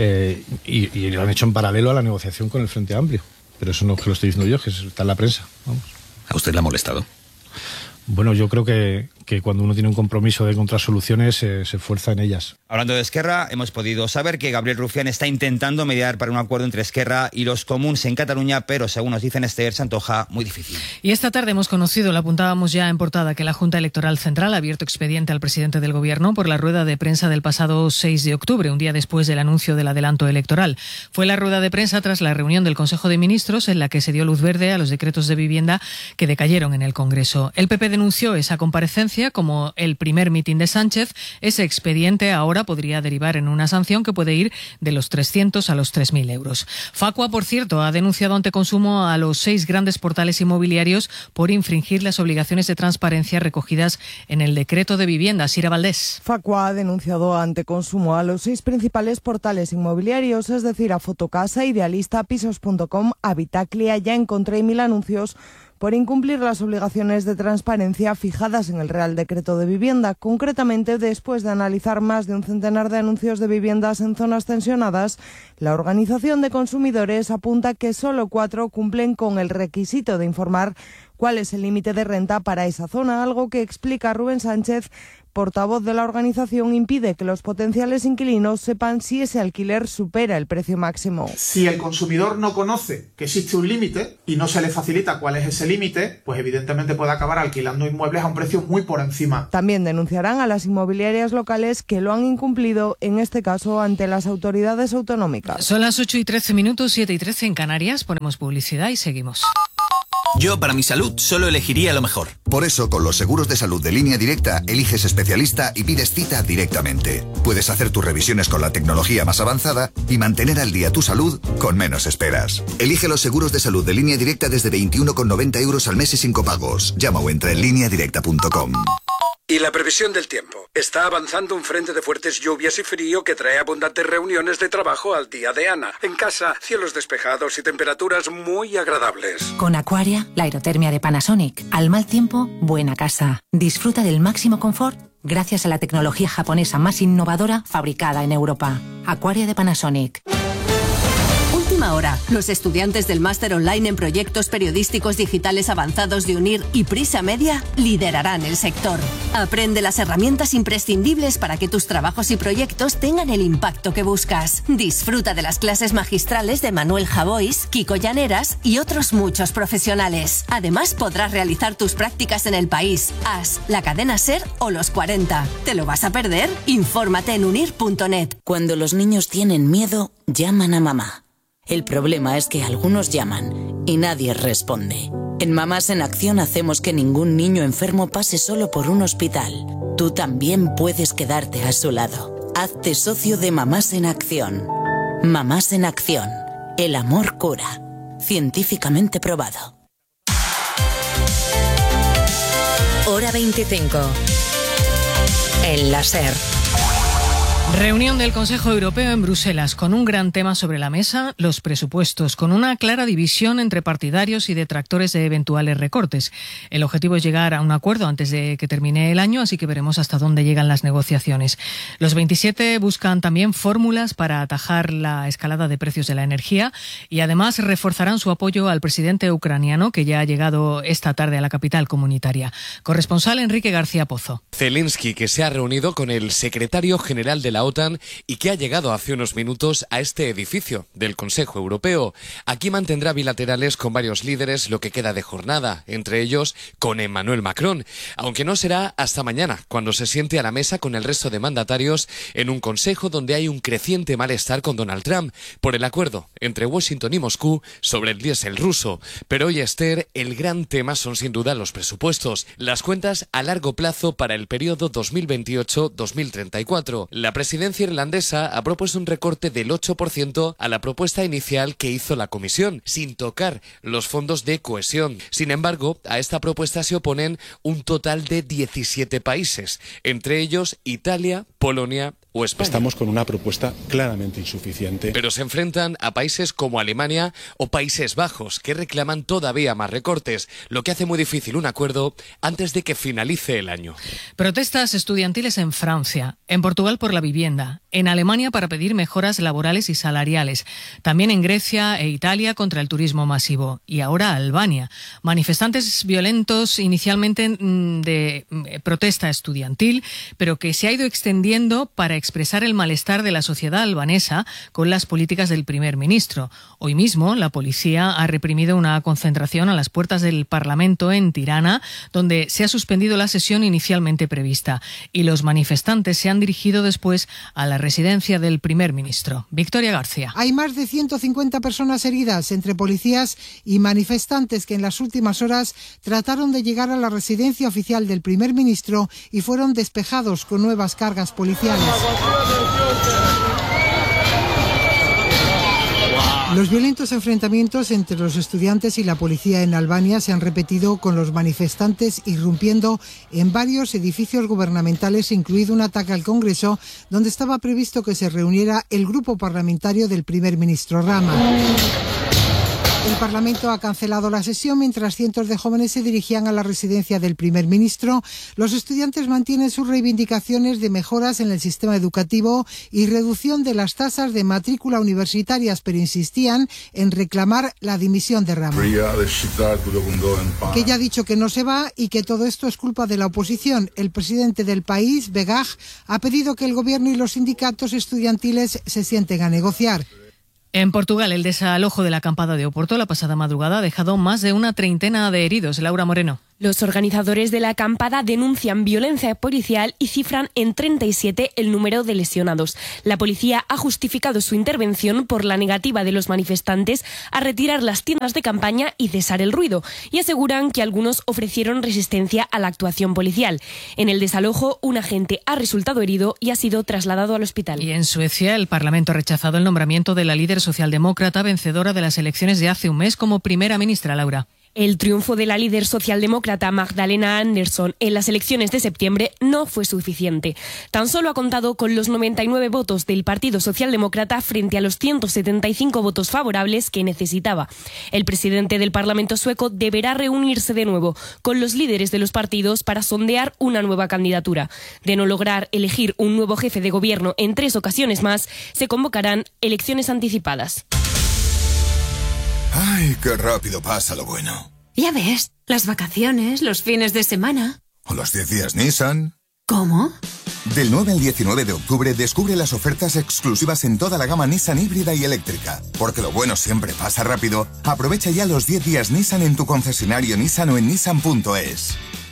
Speaker 24: y lo han hecho en paralelo a la negociación con el Frente Amplio. Pero eso no es que lo estoy diciendo yo, que está en la prensa. Vamos.
Speaker 25: ¿A usted le ha molestado?
Speaker 24: Bueno, yo creo que cuando uno tiene un compromiso de encontrar soluciones, se esfuerza en ellas.
Speaker 10: Hablando de Esquerra, hemos podido saber que Gabriel Rufián está intentando mediar para un acuerdo entre Esquerra y los comuns en Cataluña, pero según nos dicen Esther, se antoja muy difícil.
Speaker 11: Y esta tarde hemos conocido, lo apuntábamos ya en portada, que la Junta Electoral Central ha abierto expediente al presidente del Gobierno por la rueda de prensa del pasado 6 de octubre, un día después del anuncio del adelanto electoral. Fue la rueda de prensa tras la reunión del Consejo de Ministros en la que se dio luz verde a los decretos de vivienda que decayeron en el Congreso. El PP denunció esa comparecencia como el primer mitin de Sánchez. Ese expediente ahora podría derivar en una sanción que puede ir de los 300 a los 3.000 euros. Facua, por cierto, ha denunciado ante Consumo a los 6 grandes portales inmobiliarios por infringir las obligaciones de transparencia recogidas en el decreto de vivienda. Sira Valdés.
Speaker 26: Facua ha denunciado ante Consumo a los 6 principales portales inmobiliarios, es decir, a Fotocasa, Idealista, Pisos.com, Habitaclia, Ya Encontré y Mil Anuncios, por incumplir las obligaciones de transparencia fijadas en el Real Decreto de Vivienda. Concretamente, después de analizar más de un centenar de anuncios de viviendas en zonas tensionadas, la Organización de Consumidores apunta que solo 4 cumplen con el requisito de informar cuál es el límite de renta para esa zona, algo que explica Rubén Sánchez portavoz de la organización impide que los potenciales inquilinos sepan si ese alquiler supera el precio máximo.
Speaker 1: Si el consumidor no conoce que existe un límite y no se le facilita cuál es ese límite, pues evidentemente puede acabar alquilando inmuebles a un precio muy por encima.
Speaker 26: También denunciarán a las inmobiliarias locales que lo han incumplido, en este caso ante las autoridades autonómicas.
Speaker 11: Son las 8:13, 7:13 en Canarias. Ponemos publicidad y seguimos.
Speaker 2: Yo, para mi salud, solo elegiría lo mejor.
Speaker 3: Por eso, con los seguros de salud de Línea Directa, eliges especialista y pides cita directamente. Puedes hacer tus revisiones con la tecnología más avanzada y mantener al día tu salud con menos esperas. Elige los seguros de salud de Línea Directa desde 21,90 € al mes y sin copagos. Llama o entra en lineadirecta.com.
Speaker 4: Y la previsión del tiempo. Está avanzando un frente de fuertes lluvias y frío que trae abundantes reuniones de trabajo al día de Ana. En casa, cielos despejados y temperaturas muy agradables.
Speaker 5: Con Aquaria, la aerotermia de Panasonic. Al mal tiempo, buena casa. Disfruta del máximo confort gracias a la tecnología japonesa más innovadora fabricada en Europa. Aquaria de Panasonic.
Speaker 25: Última hora. Los estudiantes del máster online en proyectos periodísticos digitales avanzados de UNIR y Prisa Media liderarán el sector. Aprende las herramientas imprescindibles para que tus trabajos y proyectos tengan el impacto que buscas. Disfruta de las clases magistrales de Manuel Javois, Kiko Llaneras y otros muchos profesionales. Además, podrás realizar tus prácticas en El País, AS, la cadena SER o Los 40. ¿Te lo vas a perder? Infórmate en unir.net.
Speaker 27: Cuando los niños tienen miedo, llaman a mamá. El problema es que algunos llaman y nadie responde. En Mamás en Acción hacemos que ningún niño enfermo pase solo por un hospital. Tú también puedes quedarte a su lado. Hazte socio de Mamás en Acción. Mamás en Acción. El amor cura. Científicamente probado.
Speaker 8: Hora 25. En la SER.
Speaker 11: Reunión del Consejo Europeo en Bruselas, con un gran tema sobre la mesa, los presupuestos, con una clara división entre partidarios y detractores de eventuales recortes. El objetivo es llegar a un acuerdo antes de que termine el año, así que veremos hasta dónde llegan las negociaciones. Los 27 buscan también fórmulas para atajar la escalada de precios de la energía y además reforzarán su apoyo al presidente ucraniano, que ya ha llegado esta tarde a la capital comunitaria. Corresponsal Enrique García Pozo.
Speaker 28: Zelensky, que se ha reunido con el secretario general de la OTAN y que ha llegado hace unos minutos a este edificio del Consejo Europeo. Aquí mantendrá bilaterales con varios líderes lo que queda de jornada, entre ellos con Emmanuel Macron, aunque no será hasta mañana, cuando se siente a la mesa con el resto de mandatarios en un consejo donde hay un creciente malestar con Donald Trump por el acuerdo entre Washington y Moscú sobre el diésel ruso. Pero hoy, Esther, el gran tema son sin duda los presupuestos, las cuentas a largo plazo para el periodo 2028-2034. La presidencia irlandesa ha propuesto un recorte del 8% a la propuesta inicial que hizo la Comisión, sin tocar los fondos de cohesión. Sin embargo, a esta propuesta se oponen un total de 17 países, entre ellos Italia, Polonia o España.
Speaker 29: Estamos con una propuesta claramente insuficiente.
Speaker 28: Pero se enfrentan a países como Alemania o Países Bajos, que reclaman todavía más recortes, lo que hace muy difícil un acuerdo antes de que finalice el año.
Speaker 11: Protestas estudiantiles en Francia, en Portugal por la vivienda, en Alemania para pedir mejoras laborales y salariales, también en Grecia e Italia contra el turismo masivo y ahora Albania. Manifestantes violentos inicialmente de protesta estudiantil, pero que se ha ido extendiendo para expresar el malestar de la sociedad albanesa con las políticas del primer ministro. Hoy mismo la policía ha reprimido una concentración a las puertas del Parlamento en Tirana, donde se ha suspendido la sesión inicialmente prevista, y los manifestantes se han dirigido después a la residencia del primer ministro. Victoria García.
Speaker 9: Hay más de 150 personas heridas entre policías y manifestantes que en las últimas horas trataron de llegar a la residencia oficial del primer ministro y fueron despejados con nuevas cargas policiales. Los violentos enfrentamientos entre los estudiantes y la policía en Albania se han repetido, con los manifestantes irrumpiendo en varios edificios gubernamentales, incluido un ataque al Congreso, donde estaba previsto que se reuniera el grupo parlamentario del primer ministro Rama. El Parlamento ha cancelado la sesión mientras cientos de jóvenes se dirigían a la residencia del primer ministro. Los estudiantes mantienen sus reivindicaciones de mejoras en el sistema educativo y reducción de las tasas de matrícula universitarias, pero insistían en reclamar la dimisión de Rama, que ya ha dicho que no se va y que todo esto es culpa de la oposición. El presidente del país, Begaj, ha pedido que el gobierno y los sindicatos estudiantiles se sienten a negociar.
Speaker 11: En Portugal, el desalojo de la acampada de Oporto la pasada madrugada ha dejado más de una treintena de heridos. Laura Moreno.
Speaker 6: Los organizadores de la acampada denuncian violencia policial y cifran en 37 el número de lesionados. La policía ha justificado su intervención por la negativa de los manifestantes a retirar las tiendas de campaña y cesar el ruido, y aseguran que algunos ofrecieron resistencia a la actuación policial. En el desalojo, un agente ha resultado herido y ha sido trasladado al hospital.
Speaker 11: Y en Suecia, el Parlamento ha rechazado el nombramiento de la líder socialdemócrata vencedora de las elecciones de hace un mes como primera ministra. Laura.
Speaker 6: El triunfo de la líder socialdemócrata Magdalena Andersson en las elecciones de septiembre no fue suficiente. Tan solo ha contado con los 99 votos del Partido Socialdemócrata frente a los 175 votos favorables que necesitaba. El presidente del Parlamento sueco deberá reunirse de nuevo con los líderes de los partidos para sondear una nueva candidatura. De no lograr elegir un nuevo jefe de gobierno en 3 ocasiones más, se convocarán elecciones anticipadas.
Speaker 7: ¡Ay, qué rápido pasa lo bueno!
Speaker 12: Ya ves, las vacaciones, los fines de semana.
Speaker 7: ¿O los 10 días Nissan?
Speaker 12: ¿Cómo?
Speaker 7: Del 9 al 19 de octubre descubre las ofertas exclusivas en toda la gama Nissan híbrida y eléctrica. Porque lo bueno siempre pasa rápido. Aprovecha ya los 10 días Nissan en tu concesionario Nissan o en nissan.es.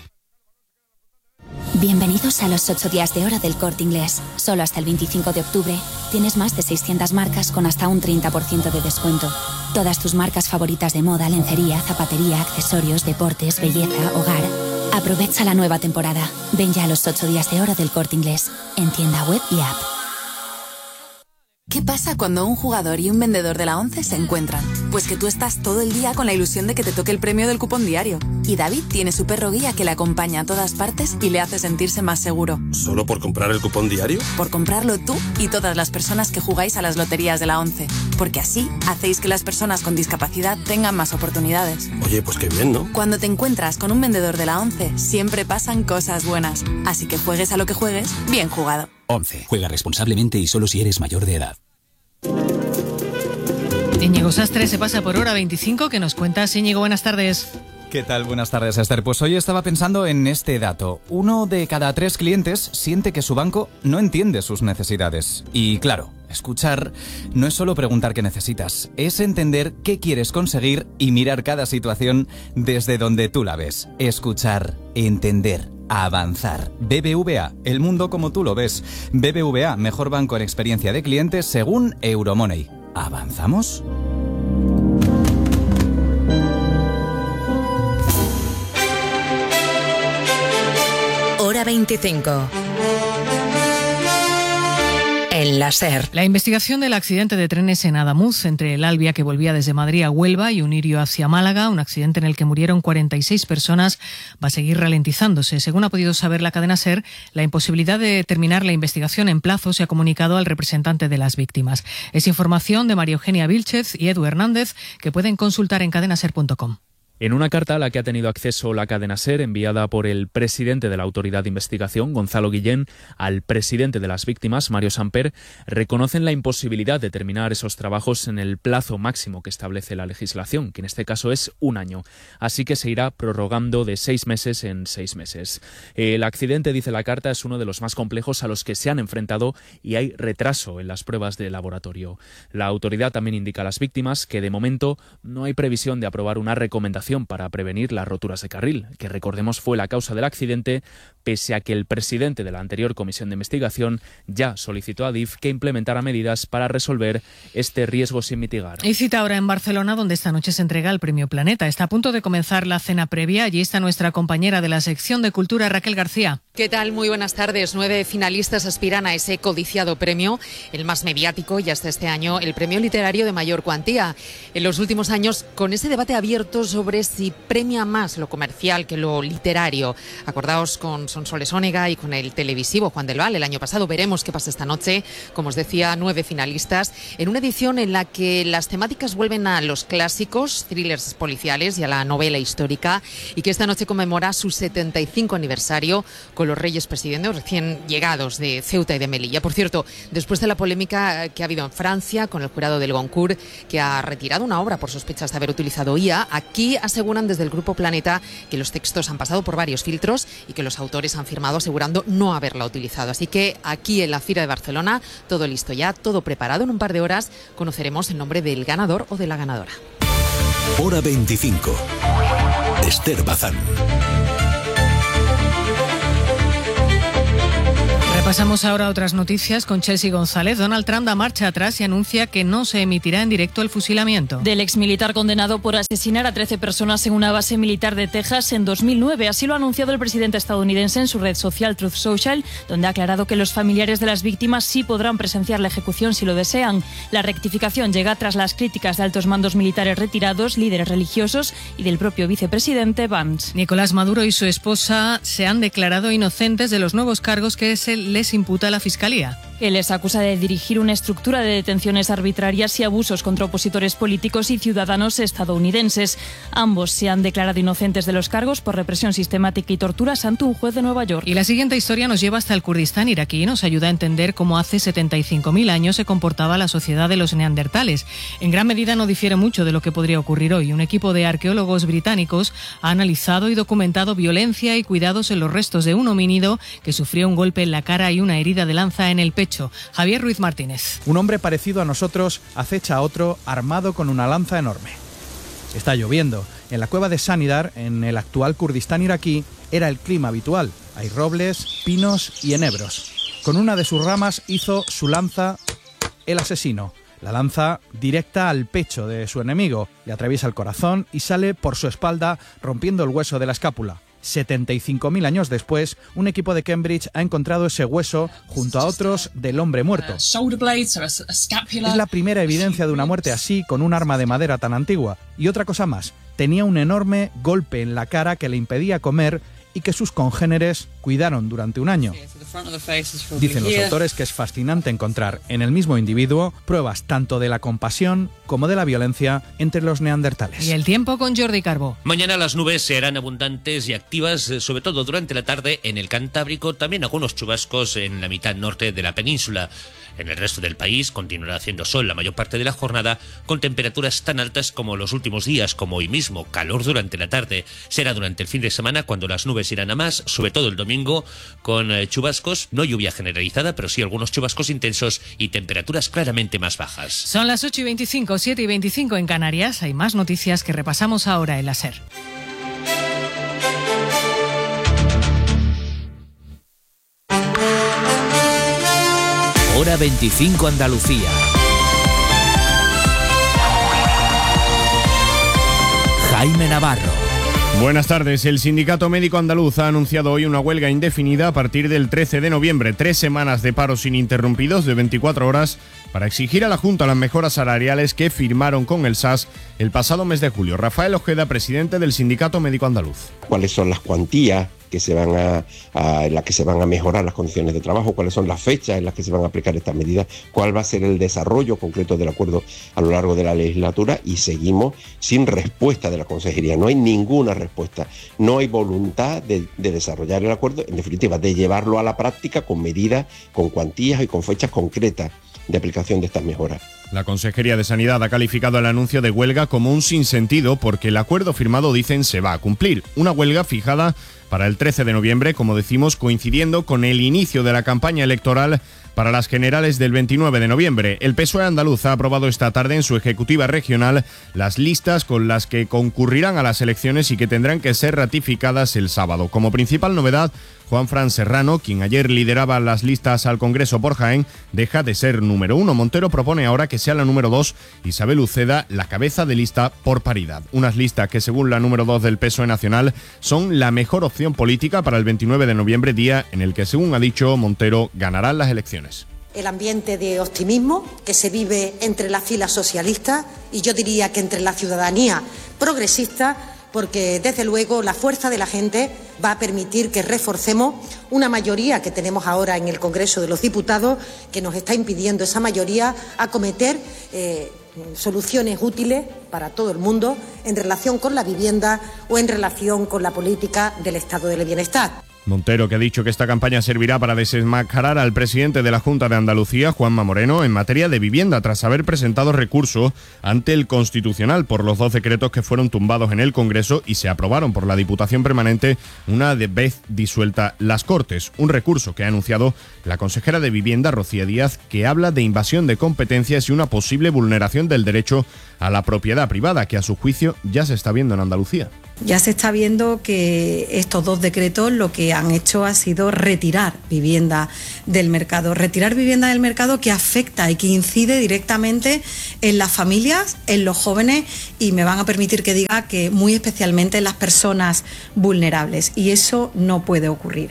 Speaker 13: Bienvenidos a los 8 días de hora del Corte Inglés. Solo hasta el 25 de octubre tienes más de 600 marcas con hasta un 30% de descuento. Todas tus marcas favoritas de moda, lencería, zapatería, accesorios, deportes, belleza, hogar. Aprovecha la nueva temporada. Ven ya a los 8 días de hora del Corte Inglés, en tienda web y app.
Speaker 15: ¿Qué pasa cuando un jugador y un vendedor de la ONCE se encuentran? Pues que tú estás todo el día con la ilusión de que te toque el premio del cupón diario. Y David tiene su perro guía que le acompaña a todas partes y le hace sentirse más seguro.
Speaker 16: ¿Solo por comprar el cupón diario?
Speaker 15: Por comprarlo tú y todas las personas que jugáis a las loterías de la ONCE. Porque así hacéis que las personas con discapacidad tengan más oportunidades.
Speaker 16: Oye, pues qué bien, ¿no?
Speaker 15: Cuando te encuentras con un vendedor de la ONCE, siempre pasan cosas buenas. Así que juegues a lo que juegues, bien jugado.
Speaker 17: 11. Juega responsablemente y solo si eres mayor de edad.
Speaker 11: Íñigo Sastre se pasa por hora 25. ¿Qué nos cuentas, Íñigo? Buenas tardes.
Speaker 18: ¿Qué tal? Buenas tardes, Esther. Pues hoy estaba pensando en este dato. 1 de cada 3 clientes siente que su banco no entiende sus necesidades. Y claro, escuchar no es solo preguntar qué necesitas, es entender qué quieres conseguir y mirar cada situación desde donde tú la ves. Escuchar, entender, avanzar. BBVA, el mundo como tú lo ves. BBVA, mejor banco en experiencia de clientes según Euromoney. ¿Avanzamos?
Speaker 8: Hora 25. En la SER.
Speaker 11: La investigación del accidente de trenes en Adamuz, entre el Albia que volvía desde Madrid a Huelva y Unirio hacia Málaga, un accidente en el que murieron 46 personas, va a seguir ralentizándose. Según ha podido saber la cadena SER, la imposibilidad de terminar la investigación en plazo se ha comunicado al representante de las víctimas. Es información de María Eugenia Vilchez y Edu Hernández, que pueden consultar en cadenaser.com.
Speaker 19: En una carta a la que ha tenido acceso la cadena SER, enviada por el presidente de la Autoridad de Investigación, Gonzalo Guillén, al presidente de las víctimas, Mario Samper, reconocen la imposibilidad de terminar esos trabajos en el plazo máximo que establece la legislación, que en este caso es 1 año. Así que se irá prorrogando de 6 meses en 6 meses. El accidente, dice la carta, es uno de los más complejos a los que se han enfrentado y hay retraso en las pruebas de laboratorio. La autoridad también indica a las víctimas que de momento no hay previsión de aprobar una recomendación para prevenir las roturas de carril, que recordemos fue la causa del accidente, pese a que el presidente de la anterior comisión de investigación ya solicitó a Adif que implementara medidas para resolver este riesgo sin mitigar.
Speaker 11: Y cita ahora en Barcelona, donde esta noche se entrega el Premio Planeta. Está a punto de comenzar la cena previa. Allí está nuestra compañera de la sección de Cultura, Raquel García.
Speaker 30: ¿Qué tal? Muy buenas tardes. 9 finalistas aspiran a ese codiciado premio, el más mediático y hasta este año el premio literario de mayor cuantía. En los últimos años, con ese debate abierto sobre autores y premia más lo comercial que lo literario. Acordaos con Sonsoles Onega y con el televisivo Juan del Val el año pasado. Veremos qué pasa esta noche. Como os decía, 9 finalistas en una edición en la que las temáticas vuelven a los clásicos, thrillers policiales y a la novela histórica, y que esta noche conmemora su 75 aniversario con los reyes presidentes recién llegados de Ceuta y de Melilla. Por cierto, después de la polémica que ha habido en Francia con el jurado del Goncourt, que ha retirado una obra por sospechas de haber utilizado IA, aquí aseguran desde el Grupo Planeta que los textos han pasado por varios filtros y que los autores han firmado asegurando no haberla utilizado. Así que aquí en la Fira de Barcelona, todo listo ya, todo preparado. En un par de horas conoceremos el nombre del ganador o de la ganadora.
Speaker 1: Hora 25. Esther Bazán.
Speaker 11: Pasamos ahora a otras noticias con Chelsea González. Donald Trump da marcha atrás y anuncia que no se emitirá en directo el fusilamiento
Speaker 2: del exmilitar condenado por asesinar a 13 personas en una base militar de Texas en 2009. Así lo ha anunciado el presidente estadounidense en su red social Truth Social, donde ha aclarado que los familiares de las víctimas sí podrán presenciar la ejecución si lo desean. La rectificación llega tras las críticas de altos mandos militares retirados, líderes religiosos y del propio vicepresidente Vance.
Speaker 11: Nicolás Maduro y su esposa se han declarado inocentes de los nuevos cargos que les imputa la Fiscalía.
Speaker 2: Que les acusa de dirigir una estructura de detenciones arbitrarias y abusos contra opositores políticos y ciudadanos estadounidenses. Ambos se han declarado inocentes de los cargos por represión sistemática y torturas ante un juez de Nueva York.
Speaker 11: Y la siguiente historia nos lleva hasta el Kurdistán iraquí y nos ayuda a entender cómo hace 75.000 años se comportaba la sociedad de los neandertales. En gran medida no difiere mucho de lo que podría ocurrir hoy. Un equipo de arqueólogos británicos ha analizado y documentado violencia y cuidados en los restos de un homínido que sufrió un golpe en la cara y una herida de lanza en el pecho. Javier Ruiz Martínez.
Speaker 10: Un hombre parecido a nosotros acecha a otro armado con una lanza enorme. Está lloviendo. En la cueva de Sanidar, en el actual Kurdistán iraquí, era el clima habitual. Hay robles, pinos y enebros. Con una de sus ramas hizo su lanza el asesino. La lanza directa al pecho de su enemigo, le atraviesa el corazón y sale por su espalda rompiendo el hueso de la escápula. 75.000 años después, un equipo de Cambridge ha encontrado ese hueso junto a otros del hombre muerto. Es la primera evidencia de una muerte así con un arma de madera tan antigua. Y otra cosa más, tenía un enorme golpe en la cara que le impedía comer y que sus congéneres cuidaron durante un año. Dicen los autores que es fascinante encontrar en el mismo individuo pruebas tanto de la compasión como de la violencia entre los neandertales.
Speaker 11: Y el tiempo con Jordi Carbó.
Speaker 14: Mañana las nubes serán abundantes y activas, sobre todo durante la tarde en el Cantábrico, también algunos chubascos en la mitad norte de la península. En el resto del país continuará haciendo sol la mayor parte de la jornada, con temperaturas tan altas como los últimos días, como hoy mismo, calor durante la tarde. Será durante el fin de semana cuando las nubes irán a más, sobre todo el domingo, con chubascos, no lluvia generalizada, pero sí algunos chubascos intensos y temperaturas claramente más bajas.
Speaker 11: Son las 8:25, 7:25 en Canarias. Hay más noticias que repasamos ahora en la SER.
Speaker 1: Hora 25 Andalucía. Jaime Navarro.
Speaker 20: Buenas tardes. El Sindicato Médico Andaluz ha anunciado hoy una huelga indefinida a partir del 13 de noviembre. 3 semanas de paros ininterrumpidos de 24 horas para exigir a la Junta las mejoras salariales que firmaron con el SAS el pasado mes de julio. Rafael Ojeda, presidente del Sindicato Médico Andaluz.
Speaker 21: ¿Cuáles son las cuantías que se van en las que se van a mejorar las condiciones de trabajo? ¿Cuáles son las fechas en las que se van a aplicar estas medidas? ¿Cuál va a ser el desarrollo concreto del acuerdo a lo largo de la legislatura? Y seguimos sin respuesta de la Consejería. No hay ninguna respuesta. No hay voluntad de desarrollar el acuerdo, en definitiva, de llevarlo a la práctica con medidas, con cuantías y con fechas concretas de aplicación de estas mejoras.
Speaker 20: La Consejería de Sanidad ha calificado el anuncio de huelga como un sinsentido porque el acuerdo firmado, dicen, se va a cumplir. Una huelga fijada para el 13 de noviembre, como decimos, coincidiendo con el inicio de la campaña electoral para las generales del 29 de noviembre. El PSOE andaluz ha aprobado esta tarde en su ejecutiva regional las listas con las que concurrirán a las elecciones y que tendrán que ser ratificadas el sábado. Como principal novedad, Juanfran Serrano, quien ayer lideraba las listas al Congreso por Jaén, deja de ser número 1. Montero propone ahora que sea la número 2, Isabel Uceda la cabeza de lista por paridad. Unas listas que, según la número 2 del PSOE nacional, son la mejor opción política para el 29 de noviembre, día en el que, según ha dicho Montero, ganarán las elecciones.
Speaker 22: El ambiente de optimismo que se vive entre las filas socialistas y yo diría que entre la ciudadanía progresista, porque desde luego la fuerza de la gente va a permitir que reforcemos una mayoría que tenemos ahora en el Congreso de los Diputados, que nos está impidiendo esa mayoría acometer soluciones útiles para todo el mundo en relación con la vivienda o en relación con la política del estado del bienestar.
Speaker 20: Montero, que ha dicho que esta campaña servirá para desenmascarar al presidente de la Junta de Andalucía, Juanma Moreno, en materia de vivienda, tras haber presentado recurso ante el Constitucional por los 2 decretos que fueron tumbados en el Congreso y se aprobaron por la Diputación Permanente una vez disuelta las Cortes. Un recurso que ha anunciado la consejera de Vivienda, Rocío Díaz, que habla de invasión de competencias y una posible vulneración del derecho a la propiedad privada, que a su juicio ya se está viendo en Andalucía.
Speaker 3: Ya se está viendo que estos 2 decretos lo que han hecho ha sido retirar vivienda del mercado que afecta y que incide directamente en las familias, en los jóvenes y me van a permitir que diga que muy especialmente en las personas vulnerables, y eso no puede ocurrir.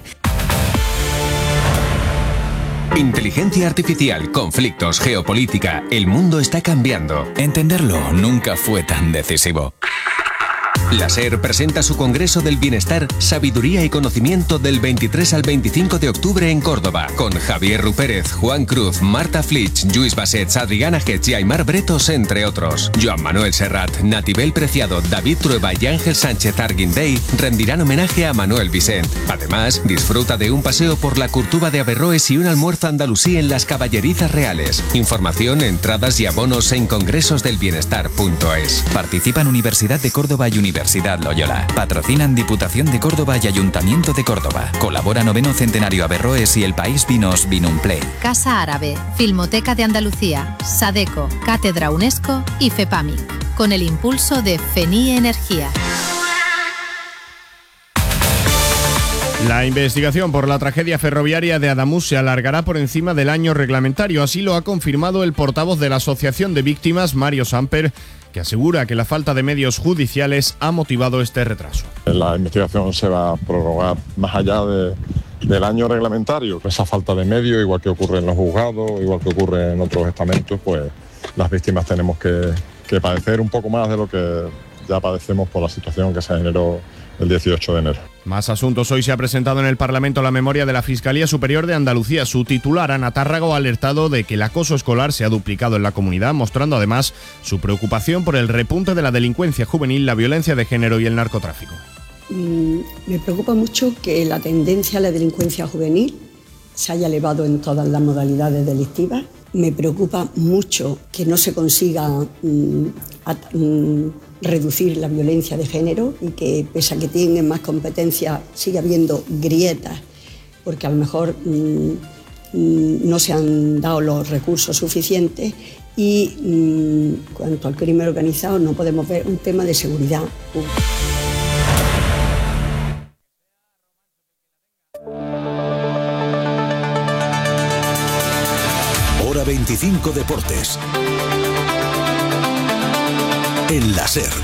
Speaker 4: Inteligencia artificial, conflictos, geopolítica, el mundo está cambiando. Entenderlo nunca fue tan decisivo. La SER presenta su Congreso del Bienestar, Sabiduría y Conocimiento del 23 al 25 de octubre en Córdoba, con Javier Rupérez, Juan Cruz, Marta Flitsch, Lluís Bassets, Adriana Getz y Aymar Bretos, entre otros. Joan Manuel Serrat, Natibel Preciado, David Trueba y Ángel Sánchez Arguindey rendirán homenaje a Manuel Vicent. Además, disfruta de un paseo por la Curtuba de Averroes y un almuerzo andalusí en las Caballerizas Reales. Información, entradas y abonos en congresosdelbienestar.es.
Speaker 18: Participan Universidad de Córdoba y Universidad Loyola. Patrocinan Diputación de Córdoba y Ayuntamiento de Córdoba. Colabora 9º Centenario Averroes y El País Vinos Vinumplay.
Speaker 5: Casa Árabe, Filmoteca de Andalucía, Sadeco, Cátedra UNESCO y FEPAMI. Con el impulso de FENIE Energía.
Speaker 20: La investigación por la tragedia ferroviaria de Adamuz se alargará por encima del año reglamentario. Así lo ha confirmado el portavoz de la Asociación de Víctimas, Mario Samper, que asegura que la falta de medios judiciales ha motivado este retraso.
Speaker 23: La investigación se va a prorrogar más allá del año reglamentario. Esa falta de medios, igual que ocurre en los juzgados, igual que ocurre en otros estamentos, pues las víctimas tenemos que padecer un poco más de lo que ya padecemos por la situación que se generó el 18 de enero.
Speaker 20: Más asuntos. Hoy se ha presentado en el Parlamento la memoria de la Fiscalía Superior de Andalucía. Su titular, Ana Tárrago, ha alertado de que el acoso escolar se ha duplicado en la comunidad, mostrando además su preocupación por el repunte de la delincuencia juvenil, la violencia de género y el narcotráfico.
Speaker 24: Me preocupa mucho que la tendencia a la delincuencia juvenil se haya elevado en todas las modalidades delictivas. Me preocupa mucho que no se consiga reducir la violencia de género y que, pese a que tienen más competencia, sigue habiendo grietas porque a lo mejor no se han dado los recursos suficientes. Y cuanto al crimen organizado, no podemos ver un tema de seguridad pública.
Speaker 1: Hora 25 Deportes. En la SER.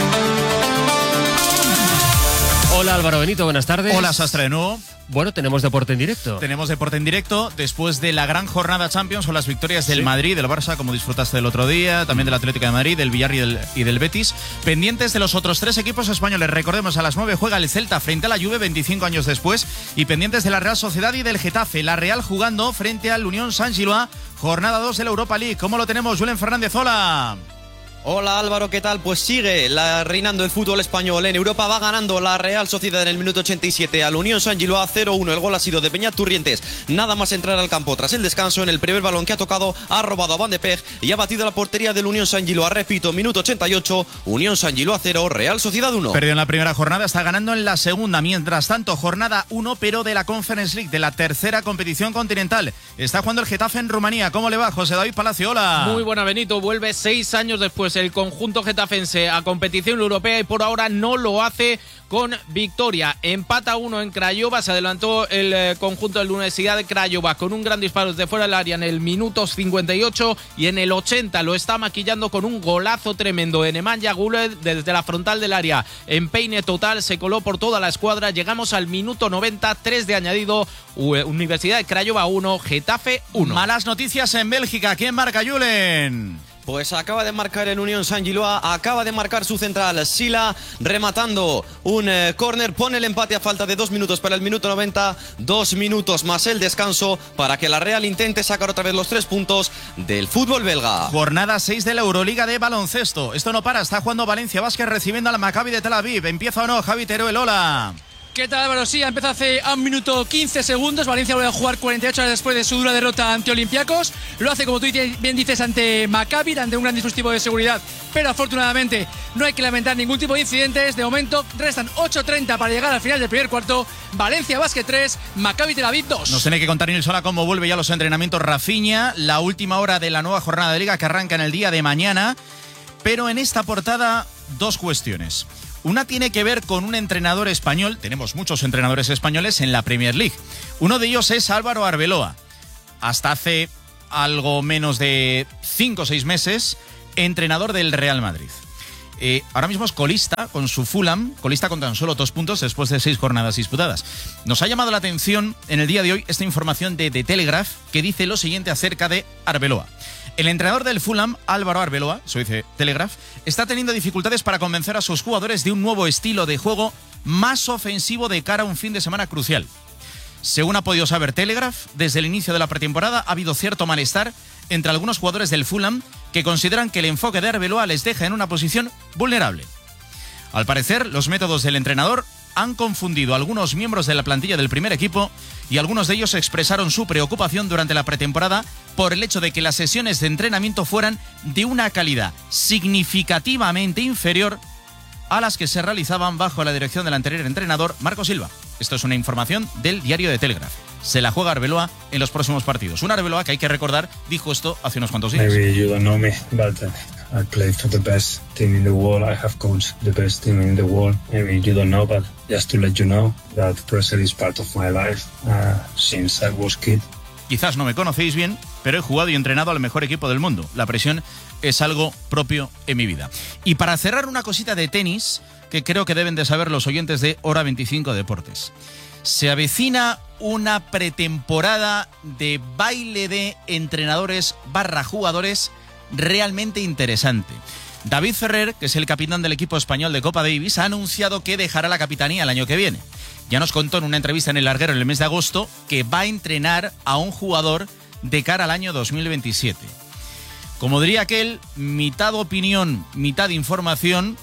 Speaker 25: Hola Álvaro Benito, buenas tardes.
Speaker 26: Hola Sastre de nuevo.
Speaker 25: Bueno, tenemos deporte en directo.
Speaker 26: Tenemos deporte en directo después de la gran jornada Champions con las victorias del Madrid, del Barça, como disfrutaste el otro día, también del Atlético de Madrid, del Villarreal y del Betis. Pendientes de los otros 3 equipos españoles. Recordemos, a las 9 juega el Celta frente a la Juve 25 años después. Y pendientes de la Real Sociedad y del Getafe. La Real jugando frente al Unión Saint-Gilloise, jornada 2 de la Europa League. ¿Cómo lo tenemos, Julen Fernández? Hola.
Speaker 27: Hola Álvaro, ¿qué tal? Pues sigue reinando el fútbol español en Europa. Va ganando la Real Sociedad en el minuto 87 al Unión Saint-Gilloise 0-1. El gol ha sido de Beñat Turrientes. Nada más entrar al campo tras el descanso, en el primer balón que ha tocado, ha robado a Van de Peg y ha batido la portería del Unión Saint-Gilloise. Repito, minuto 88, Unión Saint-Gilloise 0, Real Sociedad 1.
Speaker 26: Perdió en la primera jornada, está ganando en la segunda. Mientras tanto, jornada 1, pero de la Conference League, de la tercera competición continental. Está jugando el Getafe en Rumanía. ¿Cómo le va, José David Palacio? Hola.
Speaker 28: Muy buena, Benito. Vuelve 6 años después el conjunto getafense a competición europea y por ahora no lo hace con victoria. Empata 1 en Craiova, se adelantó el conjunto de la Universidad de Craiova con un gran disparo desde fuera del área en el minuto 58 y en el 80 lo está maquillando con un golazo tremendo de Nemanja Gulled desde la frontal del área. Empeine total, se coló por toda la escuadra. Llegamos al minuto 90, 3 de añadido. Universidad de Craiova 1, Getafe 1.
Speaker 26: Malas noticias en Bélgica. ¿Quién marca, Julen?
Speaker 27: Pues acaba de marcar el Unión Saint-Gilloise, acaba de marcar su central Sila, rematando un córner, pone el empate a falta de 2 minutos para el minuto 90, 2 minutos más el descanso para que la Real intente sacar otra vez los 3 puntos del fútbol belga.
Speaker 26: Jornada 6 de la Euroliga de baloncesto. Esto no para, está jugando Valencia Basket recibiendo al Maccabi de Tel Aviv. ¿Empieza o no? Javi Teruel, hola.
Speaker 6: ¿Qué tal, Álvaro? Sí, ha empezado hace 1 minuto 15 segundos. Valencia vuelve a jugar 48 horas después de su dura derrota ante Olympiacos. Lo hace, como tú bien dices, ante Maccabi, ante un gran dispositivo de seguridad. Pero afortunadamente no hay que lamentar ningún tipo de incidentes. De momento restan 8:30 para llegar al final del primer cuarto. Valencia Basket 3, Maccabi Tel Aviv 2.
Speaker 26: Nos tiene que contar Nilsson a cómo vuelve ya los entrenamientos Rafinha. La última hora de la nueva jornada de Liga que arranca en el día de mañana. Pero en esta portada, 2 cuestiones. Una tiene que ver con un entrenador español. Tenemos muchos entrenadores españoles en la Premier League. Uno de ellos es Álvaro Arbeloa. Hasta hace algo menos de 5 o 6 meses, entrenador del Real Madrid. Ahora mismo es colista con su Fulham, colista con tan solo 2 puntos después de 6 jornadas disputadas. Nos ha llamado la atención en el día de hoy esta información de The Telegraph que dice lo siguiente acerca de Arbeloa. El entrenador del Fulham, Álvaro Arbeloa, eso dice Telegraph, está teniendo dificultades para convencer a sus jugadores de un nuevo estilo de juego más ofensivo de cara a un fin de semana crucial. Según ha podido saber Telegraph, desde el inicio de la pretemporada ha habido cierto malestar entre algunos jugadores del Fulham que consideran que el enfoque de Arbeloa les deja en una posición vulnerable. Al parecer, los métodos del entrenador han confundido a algunos miembros de la plantilla del primer equipo y algunos de ellos expresaron su preocupación durante la pretemporada por el hecho de que las sesiones de entrenamiento fueran de una calidad significativamente inferior a las que se realizaban bajo la dirección del anterior entrenador Marco Silva. Esto es una información del diario de Telegraph. Se la juega Arbeloa en los próximos partidos. Un Arbeloa que hay que recordar dijo esto hace unos cuantos días.
Speaker 7: Maybe you don't know me, but I play for the best team in the world. I have coached the best team in the world. Maybe you don't know, but just to let you know that pressure is part of my life since I was kid.
Speaker 26: Quizás no me conocéis bien, pero he jugado y entrenado al mejor equipo del mundo. La presión es algo propio en mi vida. Y para cerrar, una cosita de tenis que creo que deben de saber los oyentes de Hora 25 Deportes. Se avecina una pretemporada de baile de entrenadores / jugadores realmente interesante. David Ferrer, que es el capitán del equipo español de Copa Davis, ha anunciado que dejará la capitanía el año que viene. Ya nos contó en una entrevista en El Larguero en el mes de agosto que va a entrenar a un jugador de cara al año 2027. Como diría aquel, mitad opinión, mitad información,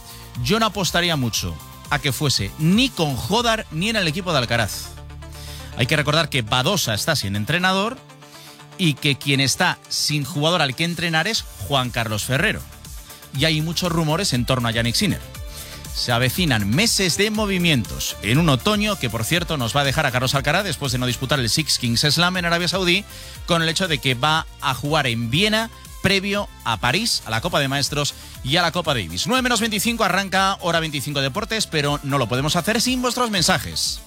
Speaker 26: yo no apostaría mucho a que fuese ni con Jodar ni en el equipo de Alcaraz. Hay que recordar que Badosa está sin entrenador y que quien está sin jugador al que entrenar es Juan Carlos Ferrero. Y hay muchos rumores en torno a Jannik Sinner. Se avecinan meses de movimientos en un otoño que, por cierto, nos va a dejar a Carlos Alcaraz después de no disputar el Six Kings Slam en Arabia Saudí, con el hecho de que va a jugar en Viena previo a París, a la Copa de Maestros y a la Copa Davis. 9:25 arranca Hora 25 Deportes, pero no lo podemos hacer sin vuestros mensajes.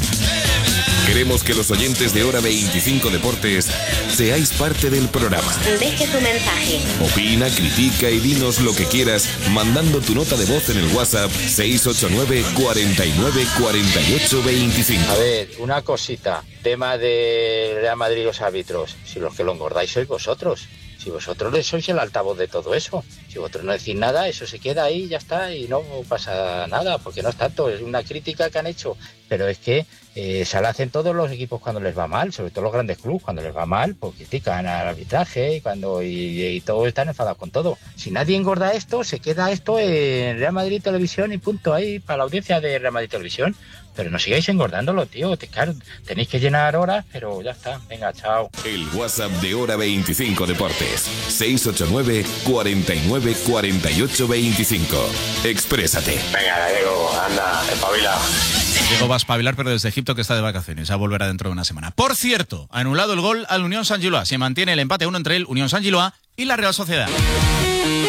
Speaker 1: Queremos que los oyentes de Hora 25 Deportes seáis parte del programa.
Speaker 8: Deje tu mensaje.
Speaker 1: Opina, critica y dinos lo que quieras mandando tu nota de voz en el WhatsApp 689 49 48 25.
Speaker 9: A ver, una cosita. Tema de Real Madrid y los árbitros. Si los que lo engordáis sois vosotros. Si vosotros sois el altavoz de todo eso. Si vosotros no decís nada, eso se queda ahí, ya está, y no pasa nada, porque no es tanto, es una crítica que han hecho. Pero es que se la hacen todos los equipos cuando les va mal, sobre todo los grandes clubes, cuando les va mal, pues critican al arbitraje y todos están enfadados con todo. Si nadie engorda esto, se queda esto en Real Madrid Televisión y punto, ahí para la audiencia de Real Madrid Televisión. Pero no sigáis engordándolo, tío. Claro, tenéis que llenar horas, pero ya está. Venga, chao.
Speaker 1: El WhatsApp de Hora 25 Deportes. 689 49 48 25. Exprésate.
Speaker 9: Venga, Diego, anda, espabila.
Speaker 26: Diego va a espabilar, pero desde Egipto, que está de vacaciones. Ya volverá dentro de una semana. Por cierto, ha anulado el gol al Unión Saint-Gilloise. Se mantiene el empate 1 entre el Unión Saint-Gilloise y la Real Sociedad.